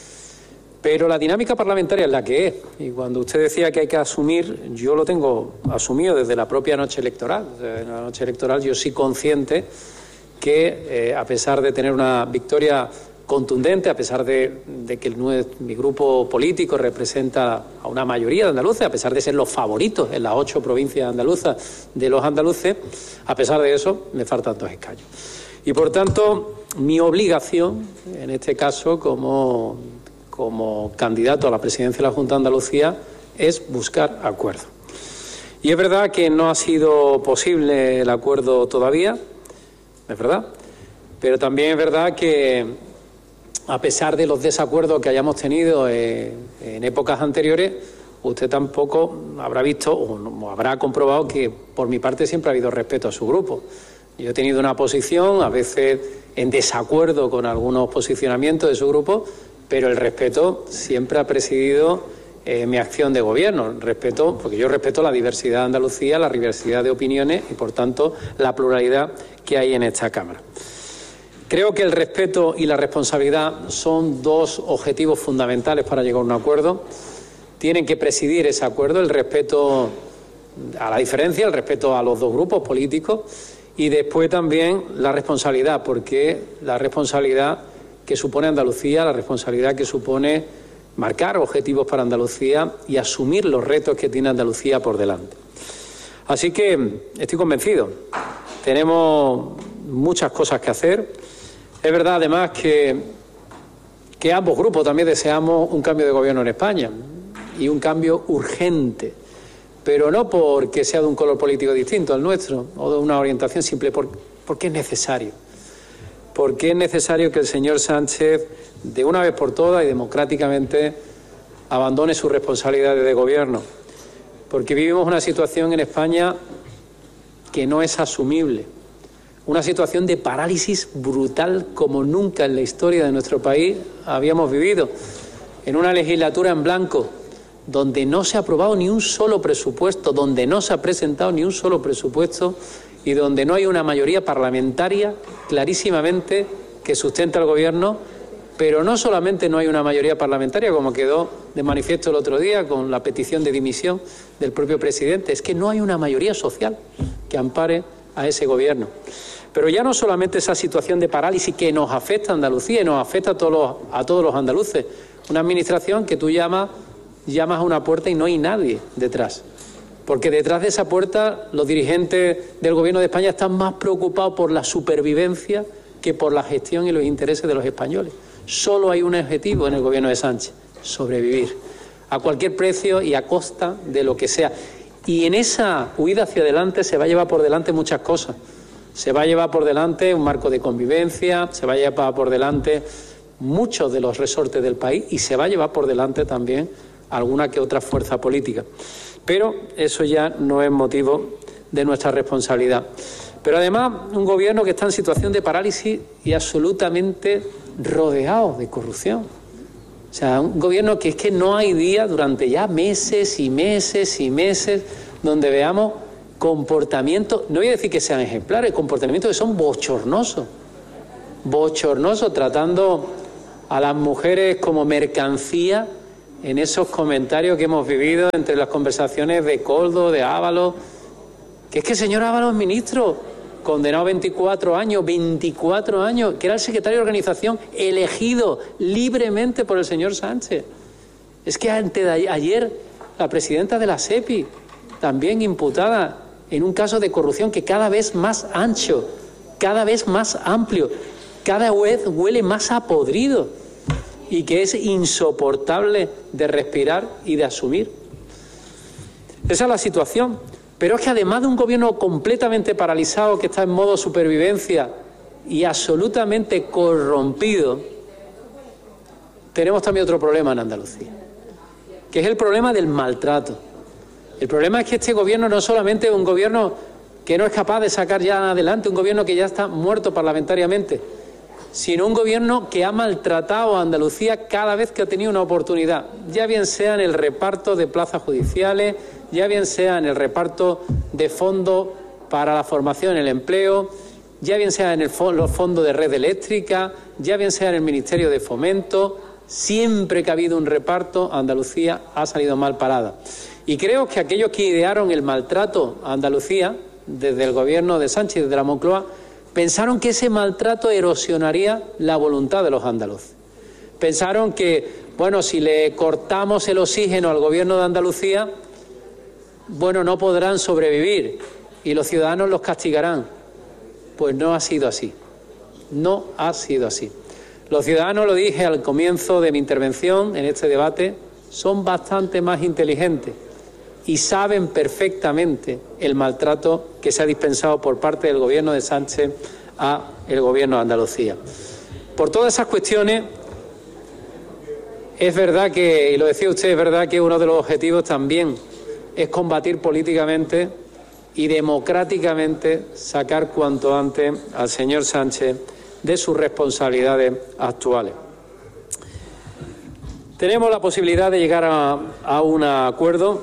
Pero la dinámica parlamentaria es la que es. Y cuando usted decía que hay que asumir, yo lo tengo asumido desde la propia noche electoral. O sea, en la noche electoral yo soy consciente que, eh, a pesar de tener una victoria contundente, a pesar de, de que el, mi grupo político representa a una mayoría de andaluces, a pesar de ser los favoritos en las ocho provincias andaluzas de los andaluces, a pesar de eso me faltan dos escaños. Y por tanto, mi obligación, en este caso, como, como candidato a la presidencia de la Junta de Andalucía, es buscar acuerdo. Y es verdad que no ha sido posible el acuerdo todavía, es verdad, pero también es verdad que a pesar de los desacuerdos que hayamos tenido eh, en épocas anteriores, usted tampoco habrá visto o no, habrá comprobado que por mi parte siempre ha habido respeto a su grupo. Yo he tenido una posición, a veces en desacuerdo con algunos posicionamientos de su grupo, pero el respeto siempre ha presidido eh, mi acción de gobierno. Respeto, porque yo respeto la diversidad de Andalucía, la diversidad de opiniones y, por tanto, la pluralidad que hay en esta Cámara. Creo que el respeto y la responsabilidad son dos objetivos fundamentales para llegar a un acuerdo. Tienen que presidir ese acuerdo, el respeto a la diferencia, el respeto a los dos grupos políticos y después también la responsabilidad, porque la responsabilidad que supone Andalucía, la responsabilidad que supone marcar objetivos para Andalucía y asumir los retos que tiene Andalucía por delante. Así que estoy convencido, tenemos muchas cosas que hacer. Es verdad, además, que, que ambos grupos también deseamos un cambio de gobierno en España y un cambio urgente, pero no porque sea de un color político distinto al nuestro o de una orientación simple, por, porque es necesario. Porque es necesario que el señor Sánchez, de una vez por todas y democráticamente, abandone sus responsabilidades de gobierno. Porque vivimos una situación en España que no es asumible. Una situación de parálisis brutal como nunca en la historia de nuestro país habíamos vivido. En una legislatura en blanco, donde no se ha aprobado ni un solo presupuesto, donde no se ha presentado ni un solo presupuesto y donde no hay una mayoría parlamentaria clarísimamente que sustenta al gobierno, pero no solamente no hay una mayoría parlamentaria, como quedó de manifiesto el otro día con la petición de dimisión del propio presidente, es que no hay una mayoría social que ampare a ese gobierno. Pero ya no solamente esa situación de parálisis que nos afecta a Andalucía y nos afecta a todos los, a todos los andaluces, una administración que tú llamas, llamas a una puerta y no hay nadie detrás. Porque detrás de esa puerta los dirigentes del Gobierno de España están más preocupados por la supervivencia que por la gestión y los intereses de los españoles. Solo hay un objetivo en el Gobierno de Sánchez: sobrevivir a cualquier precio y a costa de lo que sea. Y en esa huida hacia adelante se va a llevar por delante muchas cosas. Se va a llevar por delante un marco de convivencia, se va a llevar por delante muchos de los resortes del país y se va a llevar por delante también alguna que otra fuerza política. Pero eso ya no es motivo de nuestra responsabilidad. Pero además, un gobierno que está en situación de parálisis y absolutamente rodeado de corrupción. O sea, un gobierno que es que no hay día durante ya meses y meses y meses donde veamos comportamientos, no voy a decir que sean ejemplares, comportamientos que son bochornosos, bochornosos, tratando a las mujeres como mercancía en esos comentarios que hemos vivido entre las conversaciones de Koldo, de Ábalos, que es que el señor Ábalos, ministro, condenado a veinticuatro años, veinticuatro años, que era el secretario de organización elegido libremente por el señor Sánchez. Es que antes de ayer la presidenta de la SEPI, también imputada en un caso de corrupción que cada vez más ancho, cada vez más amplio, cada vez huele más a podrido y que es insoportable de respirar y de asumir. Esa es la situación. Pero es que además de un gobierno completamente paralizado, que está en modo supervivencia y absolutamente corrompido, tenemos también otro problema en Andalucía, que es el problema del maltrato. El problema es que este gobierno no solamente es un gobierno que no es capaz de sacar ya adelante, un gobierno que ya está muerto parlamentariamente, sino un gobierno que ha maltratado a Andalucía cada vez que ha tenido una oportunidad, ya bien sea en el reparto de plazas judiciales, ya bien sea en el reparto de fondos para la formación y el empleo, ya bien sea en el fo- los fondos de red eléctrica, ya bien sea en el Ministerio de Fomento. Siempre que ha habido un reparto, Andalucía ha salido mal parada. Y creo que aquellos que idearon el maltrato a Andalucía, desde el gobierno de Sánchez, desde la Moncloa, pensaron que ese maltrato erosionaría la voluntad de los andaluces. Pensaron que, bueno, si le cortamos el oxígeno al gobierno de Andalucía, bueno, no podrán sobrevivir y los ciudadanos los castigarán. Pues no ha sido así. No ha sido así. Los ciudadanos, lo dije al comienzo de mi intervención en este debate, son bastante más inteligentes y saben perfectamente el maltrato que se ha dispensado por parte del gobierno de Sánchez a el gobierno de Andalucía. Por todas esas cuestiones, es verdad que, y lo decía usted, es verdad que uno de los objetivos también es combatir políticamente y democráticamente sacar cuanto antes al señor Sánchez de sus responsabilidades actuales. Tenemos la posibilidad de llegar a, a un acuerdo,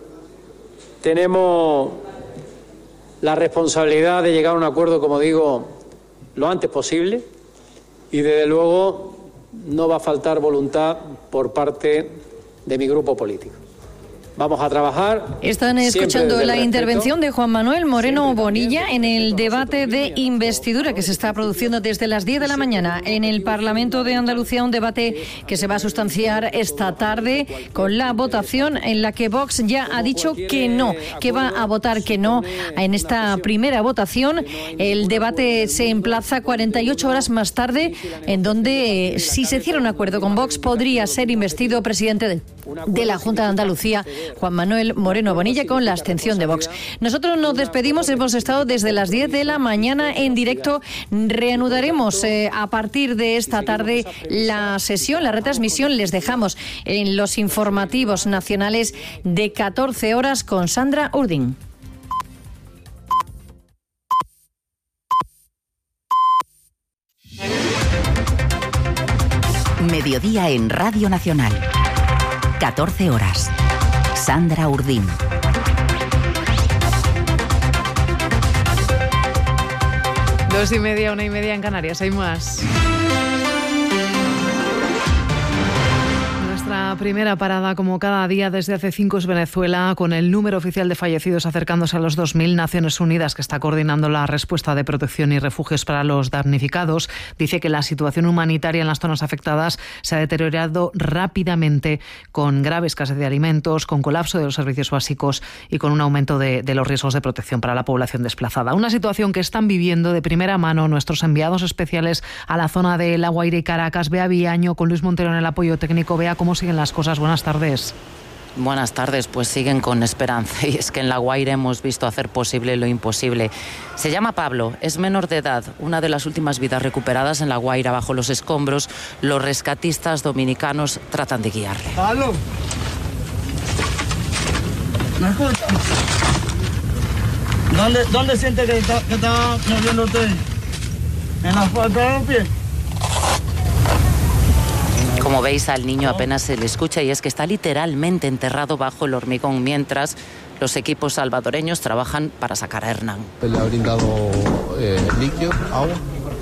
tenemos la responsabilidad de llegar a un acuerdo, como digo, lo antes posible y desde luego no va a faltar voluntad por parte de mi grupo político. Vamos a trabajar. Están escuchando la intervención de Juan Manuel Moreno Bonilla en el debate de investidura que se está produciendo desde las diez de la mañana en el Parlamento de Andalucía, un debate que se va a sustanciar esta tarde con la votación en la que Vox ya ha dicho que no, que va a votar que no en esta primera votación. El debate se emplaza cuarenta y ocho horas más tarde, en donde, si se hiciera un acuerdo con Vox, podría ser investido presidente de, de la Junta de Andalucía, Juan Manuel Moreno Bonilla, con la abstención de Vox. Nosotros nos despedimos, hemos estado desde las diez de la mañana en directo. Reanudaremos eh, a partir de esta tarde la sesión, la retransmisión. Les dejamos en los informativos nacionales de catorce horas con Sandra Urdin. Mediodía en Radio Nacional. catorce horas. Sandra Urdin. Dos y media, una y media en Canarias. Hay más. Nuestra primera parada, como cada día desde hace cinco, es Venezuela, con el número oficial de fallecidos acercándose a los dos mil. Naciones Unidas, que está coordinando la respuesta de protección y refugios para los damnificados, dice que la situación humanitaria en las zonas afectadas se ha deteriorado rápidamente, con grave escasez de alimentos, con colapso de los servicios básicos y con un aumento de, de los riesgos de protección para la población desplazada. Una situación que están viviendo de primera mano nuestros enviados especiales a la zona de La Guaira y Caracas. Bea Villaño, con Luis Montero en el apoyo técnico. Bea, ¿cómo siguen las cosas? Buenas tardes. Buenas tardes, pues siguen con esperanza, y es que en La Guaira hemos visto hacer posible lo imposible. Se llama Pablo, es menor de edad, una de las últimas vidas recuperadas en La Guaira bajo los escombros. Los rescatistas dominicanos tratan de guiarle. Pablo, ¿me escucha? ¿Dónde, dónde siente que está, que está moviendo usted? ¿En la falta de los pies? Como veis, al niño apenas se le escucha y es que está literalmente enterrado bajo el hormigón mientras los equipos salvadoreños trabajan para sacar a Hernán. Le ha brindado eh, líquido, agua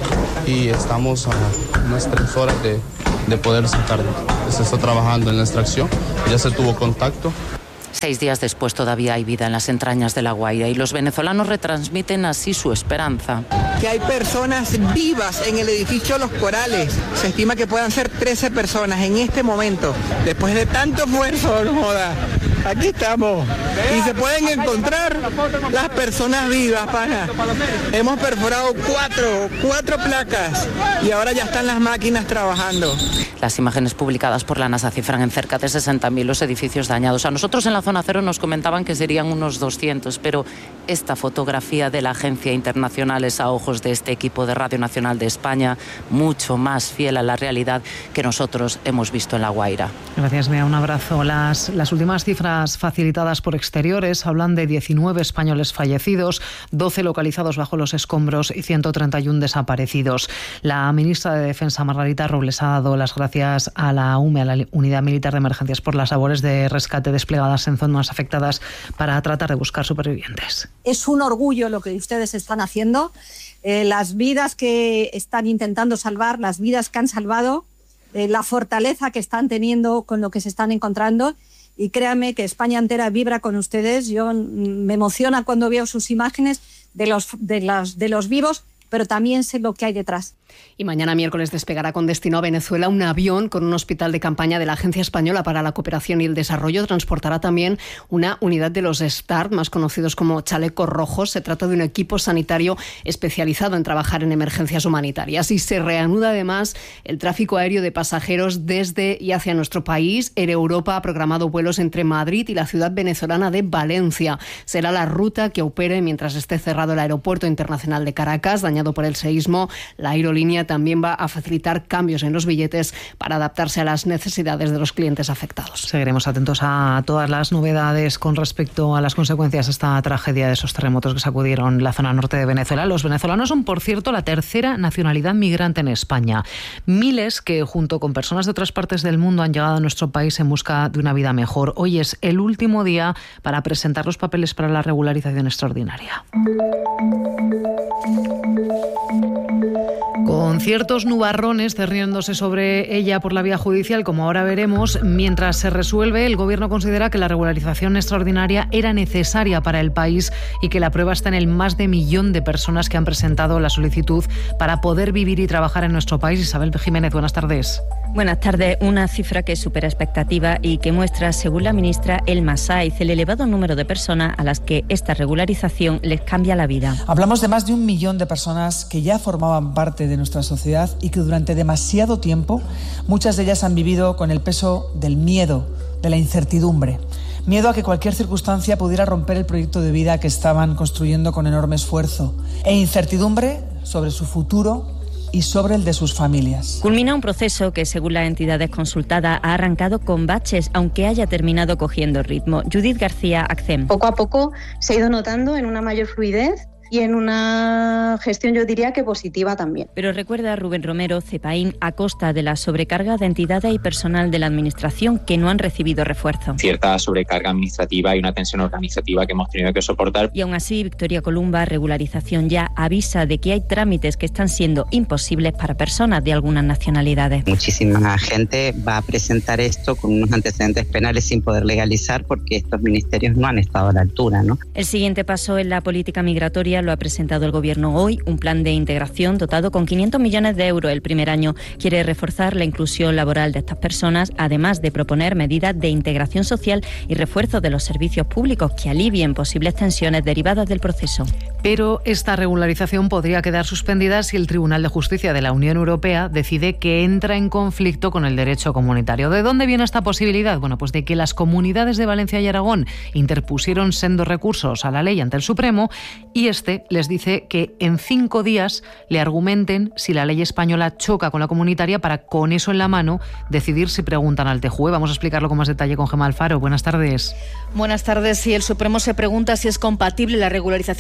y estamos a unas tres horas de, de poder sacarlo. Se está trabajando en la extracción, ya se tuvo contacto. Seis días después todavía hay vida en las entrañas de La Guaira y los venezolanos retransmiten así su esperanza. Que hay personas vivas en el edificio Los Corales. Se estima que puedan ser trece personas en este momento. Después de tanto esfuerzo, no joda. Aquí estamos. Y se pueden encontrar las personas vivas, pana. Hemos perforado cuatro, cuatro placas y ahora ya están las máquinas trabajando. Las imágenes publicadas por la NASA cifran en cerca de sesenta mil los edificios dañados. A nosotros en la zona cero nos comentaban que serían unos doscientos, pero esta fotografía de la agencia internacional es a ojos de este equipo de Radio Nacional de España mucho más fiel a la realidad que nosotros hemos visto en La Guaira. Gracias, Bea. Un abrazo. Las, las últimas cifras facilitadas por Exteriores hablan de diecinueve españoles fallecidos, doce localizados bajo los escombros y ciento treinta y uno desaparecidos. La ministra de Defensa, Margarita Robles, ha dado las gracias a la U M E, a la Unidad Militar de Emergencias, por las labores de rescate desplegadas en zonas afectadas para tratar de buscar supervivientes. Es un orgullo lo que ustedes están haciendo, eh, las vidas que están intentando salvar, las vidas que han salvado, eh, la fortaleza que están teniendo con lo que se están encontrando. Y créanme que España entera vibra con ustedes. Yo me emociona cuando veo sus imágenes de los, de los, de los vivos, pero también sé lo que hay detrás. Y mañana miércoles despegará con destino a Venezuela un avión con un hospital de campaña de la Agencia Española para la Cooperación y el Desarrollo. Transportará también una unidad de los START, más conocidos como chalecos rojos. Se trata de un equipo sanitario especializado en trabajar en emergencias humanitarias. Y se reanuda además el tráfico aéreo de pasajeros desde y hacia nuestro país. Air Europa ha programado vuelos entre Madrid y la ciudad venezolana de Valencia. Será la ruta que opere mientras esté cerrado el aeropuerto internacional de Caracas, dañado por el seísmo. La aerolínea también va a facilitar cambios en los billetes para adaptarse a las necesidades de los clientes afectados. Seguiremos atentos a todas las novedades con respecto a las consecuencias de esta tragedia de esos terremotos que sacudieron la zona norte de Venezuela. Los venezolanos son, por cierto, la tercera nacionalidad migrante en España. Miles que, junto con personas de otras partes del mundo, han llegado a nuestro país en busca de una vida mejor. Hoy es el último día para presentar los papeles para la regularización extraordinaria. Con ciertos nubarrones cerniéndose sobre ella por la vía judicial, como ahora veremos, mientras se resuelve, el Gobierno considera que la regularización extraordinaria era necesaria para el país y que la prueba está en el más de millón de personas que han presentado la solicitud para poder vivir y trabajar en nuestro país. Isabel Jiménez, buenas tardes. Buenas tardes. Una cifra que supera expectativa y que muestra, según la ministra Elma Sáiz, el elevado número de personas a las que esta regularización les cambia la vida. Hablamos de más de un millón de personas que ya formaban parte de nuestra sociedad y que durante demasiado tiempo muchas de ellas han vivido con el peso del miedo, de la incertidumbre. Miedo a que cualquier circunstancia pudiera romper el proyecto de vida que estaban construyendo con enorme esfuerzo. E incertidumbre sobre su futuro y sobre el de sus familias. Culmina un proceso que, según las entidades consultadas, ha arrancado con baches, aunque haya terminado cogiendo ritmo. Judith García, ACCEM. Poco a poco se ha ido notando en una mayor fluidez y en una gestión, yo diría que positiva también. Pero recuerda Rubén Romero, CEPAIN, a costa de la sobrecarga de entidades y personal de la Administración que no han recibido refuerzo. Cierta sobrecarga administrativa y una tensión organizativa que hemos tenido que soportar. Y aún así, Victoria Columba, Regularización Ya, avisa de que hay trámites que están siendo imposibles para personas de algunas nacionalidades. Muchísima gente va a presentar esto con unos antecedentes penales sin poder legalizar porque estos ministerios no han estado a la altura, ¿no? El siguiente paso en la política migratoria lo ha presentado el Gobierno hoy, un plan de integración dotado con quinientos millones de euros el primer año. Quiere reforzar la inclusión laboral de estas personas, además de proponer medidas de integración social y refuerzo de los servicios públicos que alivien posibles tensiones derivadas del proceso. Pero esta regularización podría quedar suspendida si el Tribunal de Justicia de la Unión Europea decide que entra en conflicto con el derecho comunitario. ¿De dónde viene esta posibilidad? Bueno, pues de que las comunidades de Valencia y Aragón interpusieron sendos recursos a la ley ante el Supremo y este les dice que en cinco días le argumenten si la ley española choca con la comunitaria para, con eso en la mano, decidir si preguntan al T J U E. Vamos a explicarlo con más detalle con Gemma Alfaro. Buenas tardes. Buenas tardes. Si el Supremo se pregunta si es compatible la regularización masiva de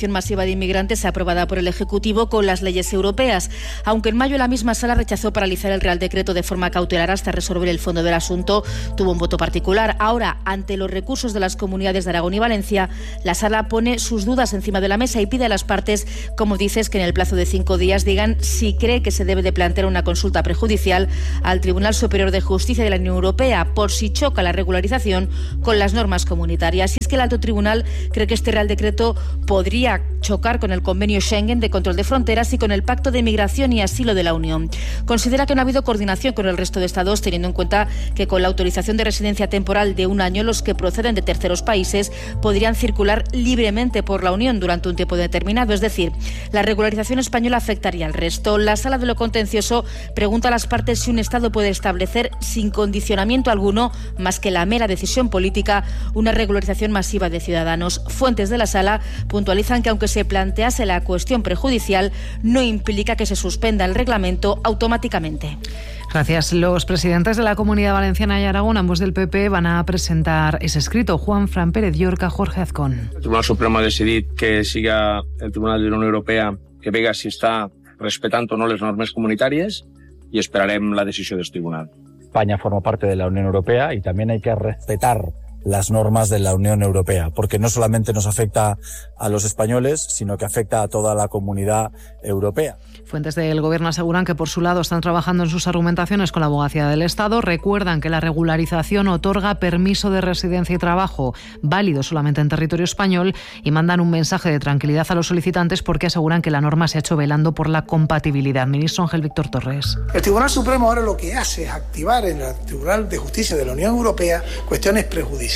de inmigrantes aprobada por el Ejecutivo con las leyes europeas. Aunque en mayo la misma sala rechazó paralizar el Real Decreto de forma cautelar hasta resolver el fondo del asunto, tuvo un voto particular. Ahora, ante los recursos de las comunidades de Aragón y Valencia, la sala pone sus dudas encima de la mesa y pide a las partes, como dices, que en el plazo de cinco días digan si cree que se debe de plantear una consulta prejudicial al Tribunal Superior de Justicia de la Unión Europea por si choca la regularización con las normas comunitarias. Y es que el Alto Tribunal cree que este Real Decreto podría chocar con el Convenio Schengen de control de fronteras y con el Pacto de Migración y Asilo de la Unión. Considera que no ha habido coordinación con el resto de Estados, teniendo en cuenta que con la autorización de residencia temporal de un año, los que proceden de terceros países podrían circular libremente por la Unión durante un tiempo determinado. Es decir, la regularización española afectaría al resto. La Sala de lo Contencioso pregunta a las partes si un Estado puede establecer sin condicionamiento alguno, más que la mera decisión política, una regularización masiva de ciudadanos. Fuentes de la Sala puntualizan que aunque se plantease la cuestión prejudicial, no implica que se suspenda el reglamento automáticamente. Gracias. Los presidentes de la Comunidad Valenciana y Aragón, ambos del P P, van a presentar ese escrito. Juan Fran Pérez Llorca, Jorge Azcón. El Tribunal Supremo ha decidit que siga el Tribunal de la Unió Europea que vega si està respetant o no les normes comunitàries y esperarem la decisió del tribunal. España forma parte de la Unión Europea y también hay que respetar las normas de la Unión Europea, porque no solamente nos afecta a los españoles, sino que afecta a toda la comunidad europea. Fuentes del Gobierno aseguran que por su lado están trabajando en sus argumentaciones con la Abogacía del Estado. Recuerdan que la regularización otorga permiso de residencia y trabajo válido solamente en territorio español y mandan un mensaje de tranquilidad a los solicitantes porque aseguran que la norma se ha hecho velando por la compatibilidad. Ministro Ángel Víctor Torres. El Tribunal Supremo ahora lo que hace es activar en el Tribunal de Justicia de la Unión Europea cuestiones prejudiciales.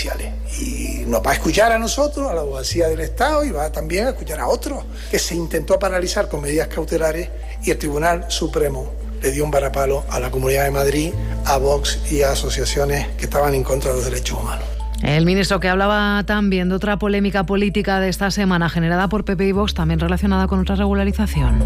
Y nos va a escuchar a nosotros, a la Abogacía del Estado, y va también a escuchar a otros que se intentó paralizar con medidas cautelares y el Tribunal Supremo le dio un varapalo a la Comunidad de Madrid, a Vox y a asociaciones que estaban en contra de los derechos humanos. El ministro que hablaba también de otra polémica política de esta semana generada por P P y Vox, también relacionada con otra regularización.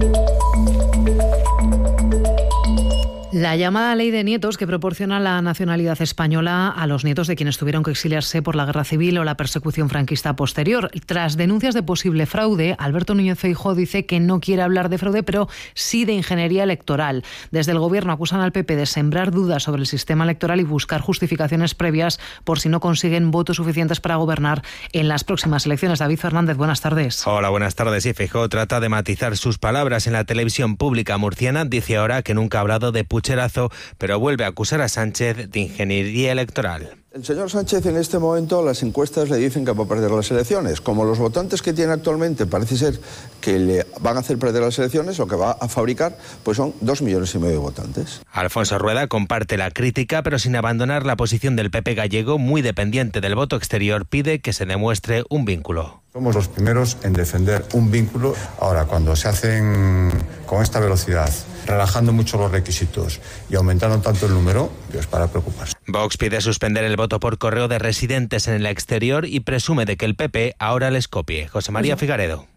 La llamada ley de nietos que proporciona la nacionalidad española a los nietos de quienes tuvieron que exiliarse por la guerra civil o la persecución franquista posterior. Tras denuncias de posible fraude, Alberto Núñez Feijóo dice que no quiere hablar de fraude, pero sí de ingeniería electoral. Desde el Gobierno acusan al P P de sembrar dudas sobre el sistema electoral y buscar justificaciones previas por si no consiguen votos suficientes para gobernar en las próximas elecciones. David Fernández, buenas tardes. Hola, buenas tardes. Y Feijóo trata de matizar sus palabras en la televisión pública murciana. Dice ahora que nunca ha hablado de pucherazo, pero vuelve a acusar a Sánchez de ingeniería electoral. El señor Sánchez en este momento las encuestas le dicen que va a perder las elecciones. Como los votantes que tiene actualmente parece ser que le van a hacer perder las elecciones o que va a fabricar, pues son dos millones y medio de votantes. Alfonso Rueda comparte la crítica, pero sin abandonar la posición del P P gallego, muy dependiente del voto exterior, pide que se demuestre un vínculo. Somos los primeros en defender un vínculo. Ahora, cuando se hacen con esta velocidad, relajando mucho los requisitos y aumentando tanto el número, es para preocuparse. Vox pide suspender el voto por correo de residentes en el exterior y presume de que el P P ahora les copie. José María Figaredo.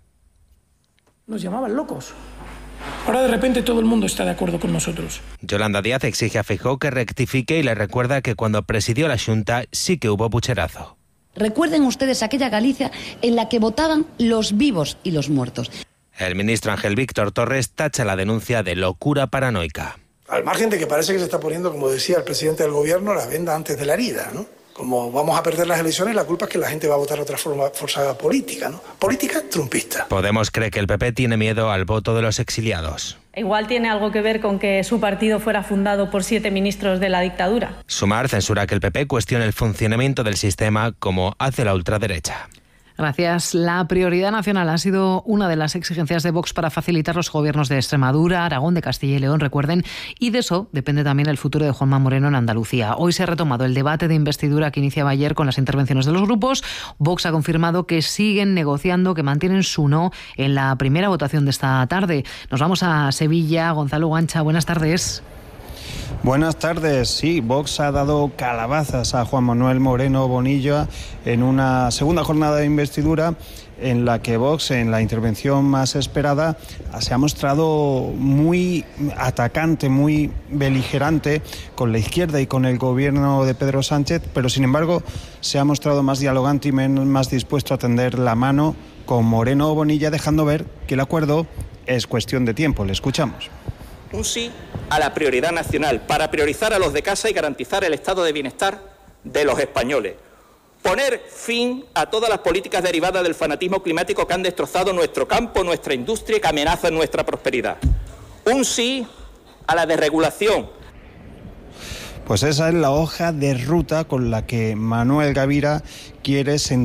Nos llamaban locos. Ahora de repente todo el mundo está de acuerdo con nosotros. Yolanda Díaz exige a Feijóo que rectifique y le recuerda que cuando presidió la Xunta sí que hubo pucherazo. Recuerden ustedes aquella Galicia en la que votaban los vivos y los muertos. El ministro Ángel Víctor Torres tacha la denuncia de locura paranoica. Al margen de que parece que se está poniendo, como decía el presidente del gobierno, la venda antes de la herida, ¿no? Como vamos a perder las elecciones, la culpa es que la gente va a votar otra forma, fuerza política, ¿no? Política trumpista. Podemos cree que el P P tiene miedo al voto de los exiliados. Igual tiene algo que ver con que su partido fuera fundado por siete ministros de la dictadura. Sumar censura que el P P cuestione el funcionamiento del sistema como hace la ultraderecha. Gracias. La prioridad nacional ha sido una de las exigencias de Vox para facilitar los gobiernos de Extremadura, Aragón, de Castilla y León, recuerden, y de eso depende también el futuro de Juanma Moreno en Andalucía. Hoy se ha retomado el debate de investidura que iniciaba ayer con las intervenciones de los grupos. Vox ha confirmado que siguen negociando, que mantienen su no en la primera votación de esta tarde. Nos vamos a Sevilla. Gonzalo Gancha, buenas tardes. Buenas tardes. Sí, Vox ha dado calabazas a Juan Manuel Moreno Bonilla en una segunda jornada de investidura en la que Vox, en la intervención más esperada, se ha mostrado muy atacante, muy beligerante con la izquierda y con el gobierno de Pedro Sánchez, pero sin embargo se ha mostrado más dialogante y más dispuesto a tender la mano con Moreno Bonilla, dejando ver que el acuerdo es cuestión de tiempo. Le escuchamos. Un sí a la prioridad nacional, para priorizar a los de casa y garantizar el estado de bienestar de los españoles. Poner fin a todas las políticas derivadas del fanatismo climático que han destrozado nuestro campo, nuestra industria y que amenazan nuestra prosperidad. Un sí a la desregulación. Pues esa es la hoja de ruta con la que Manuel Gavira quiere sentar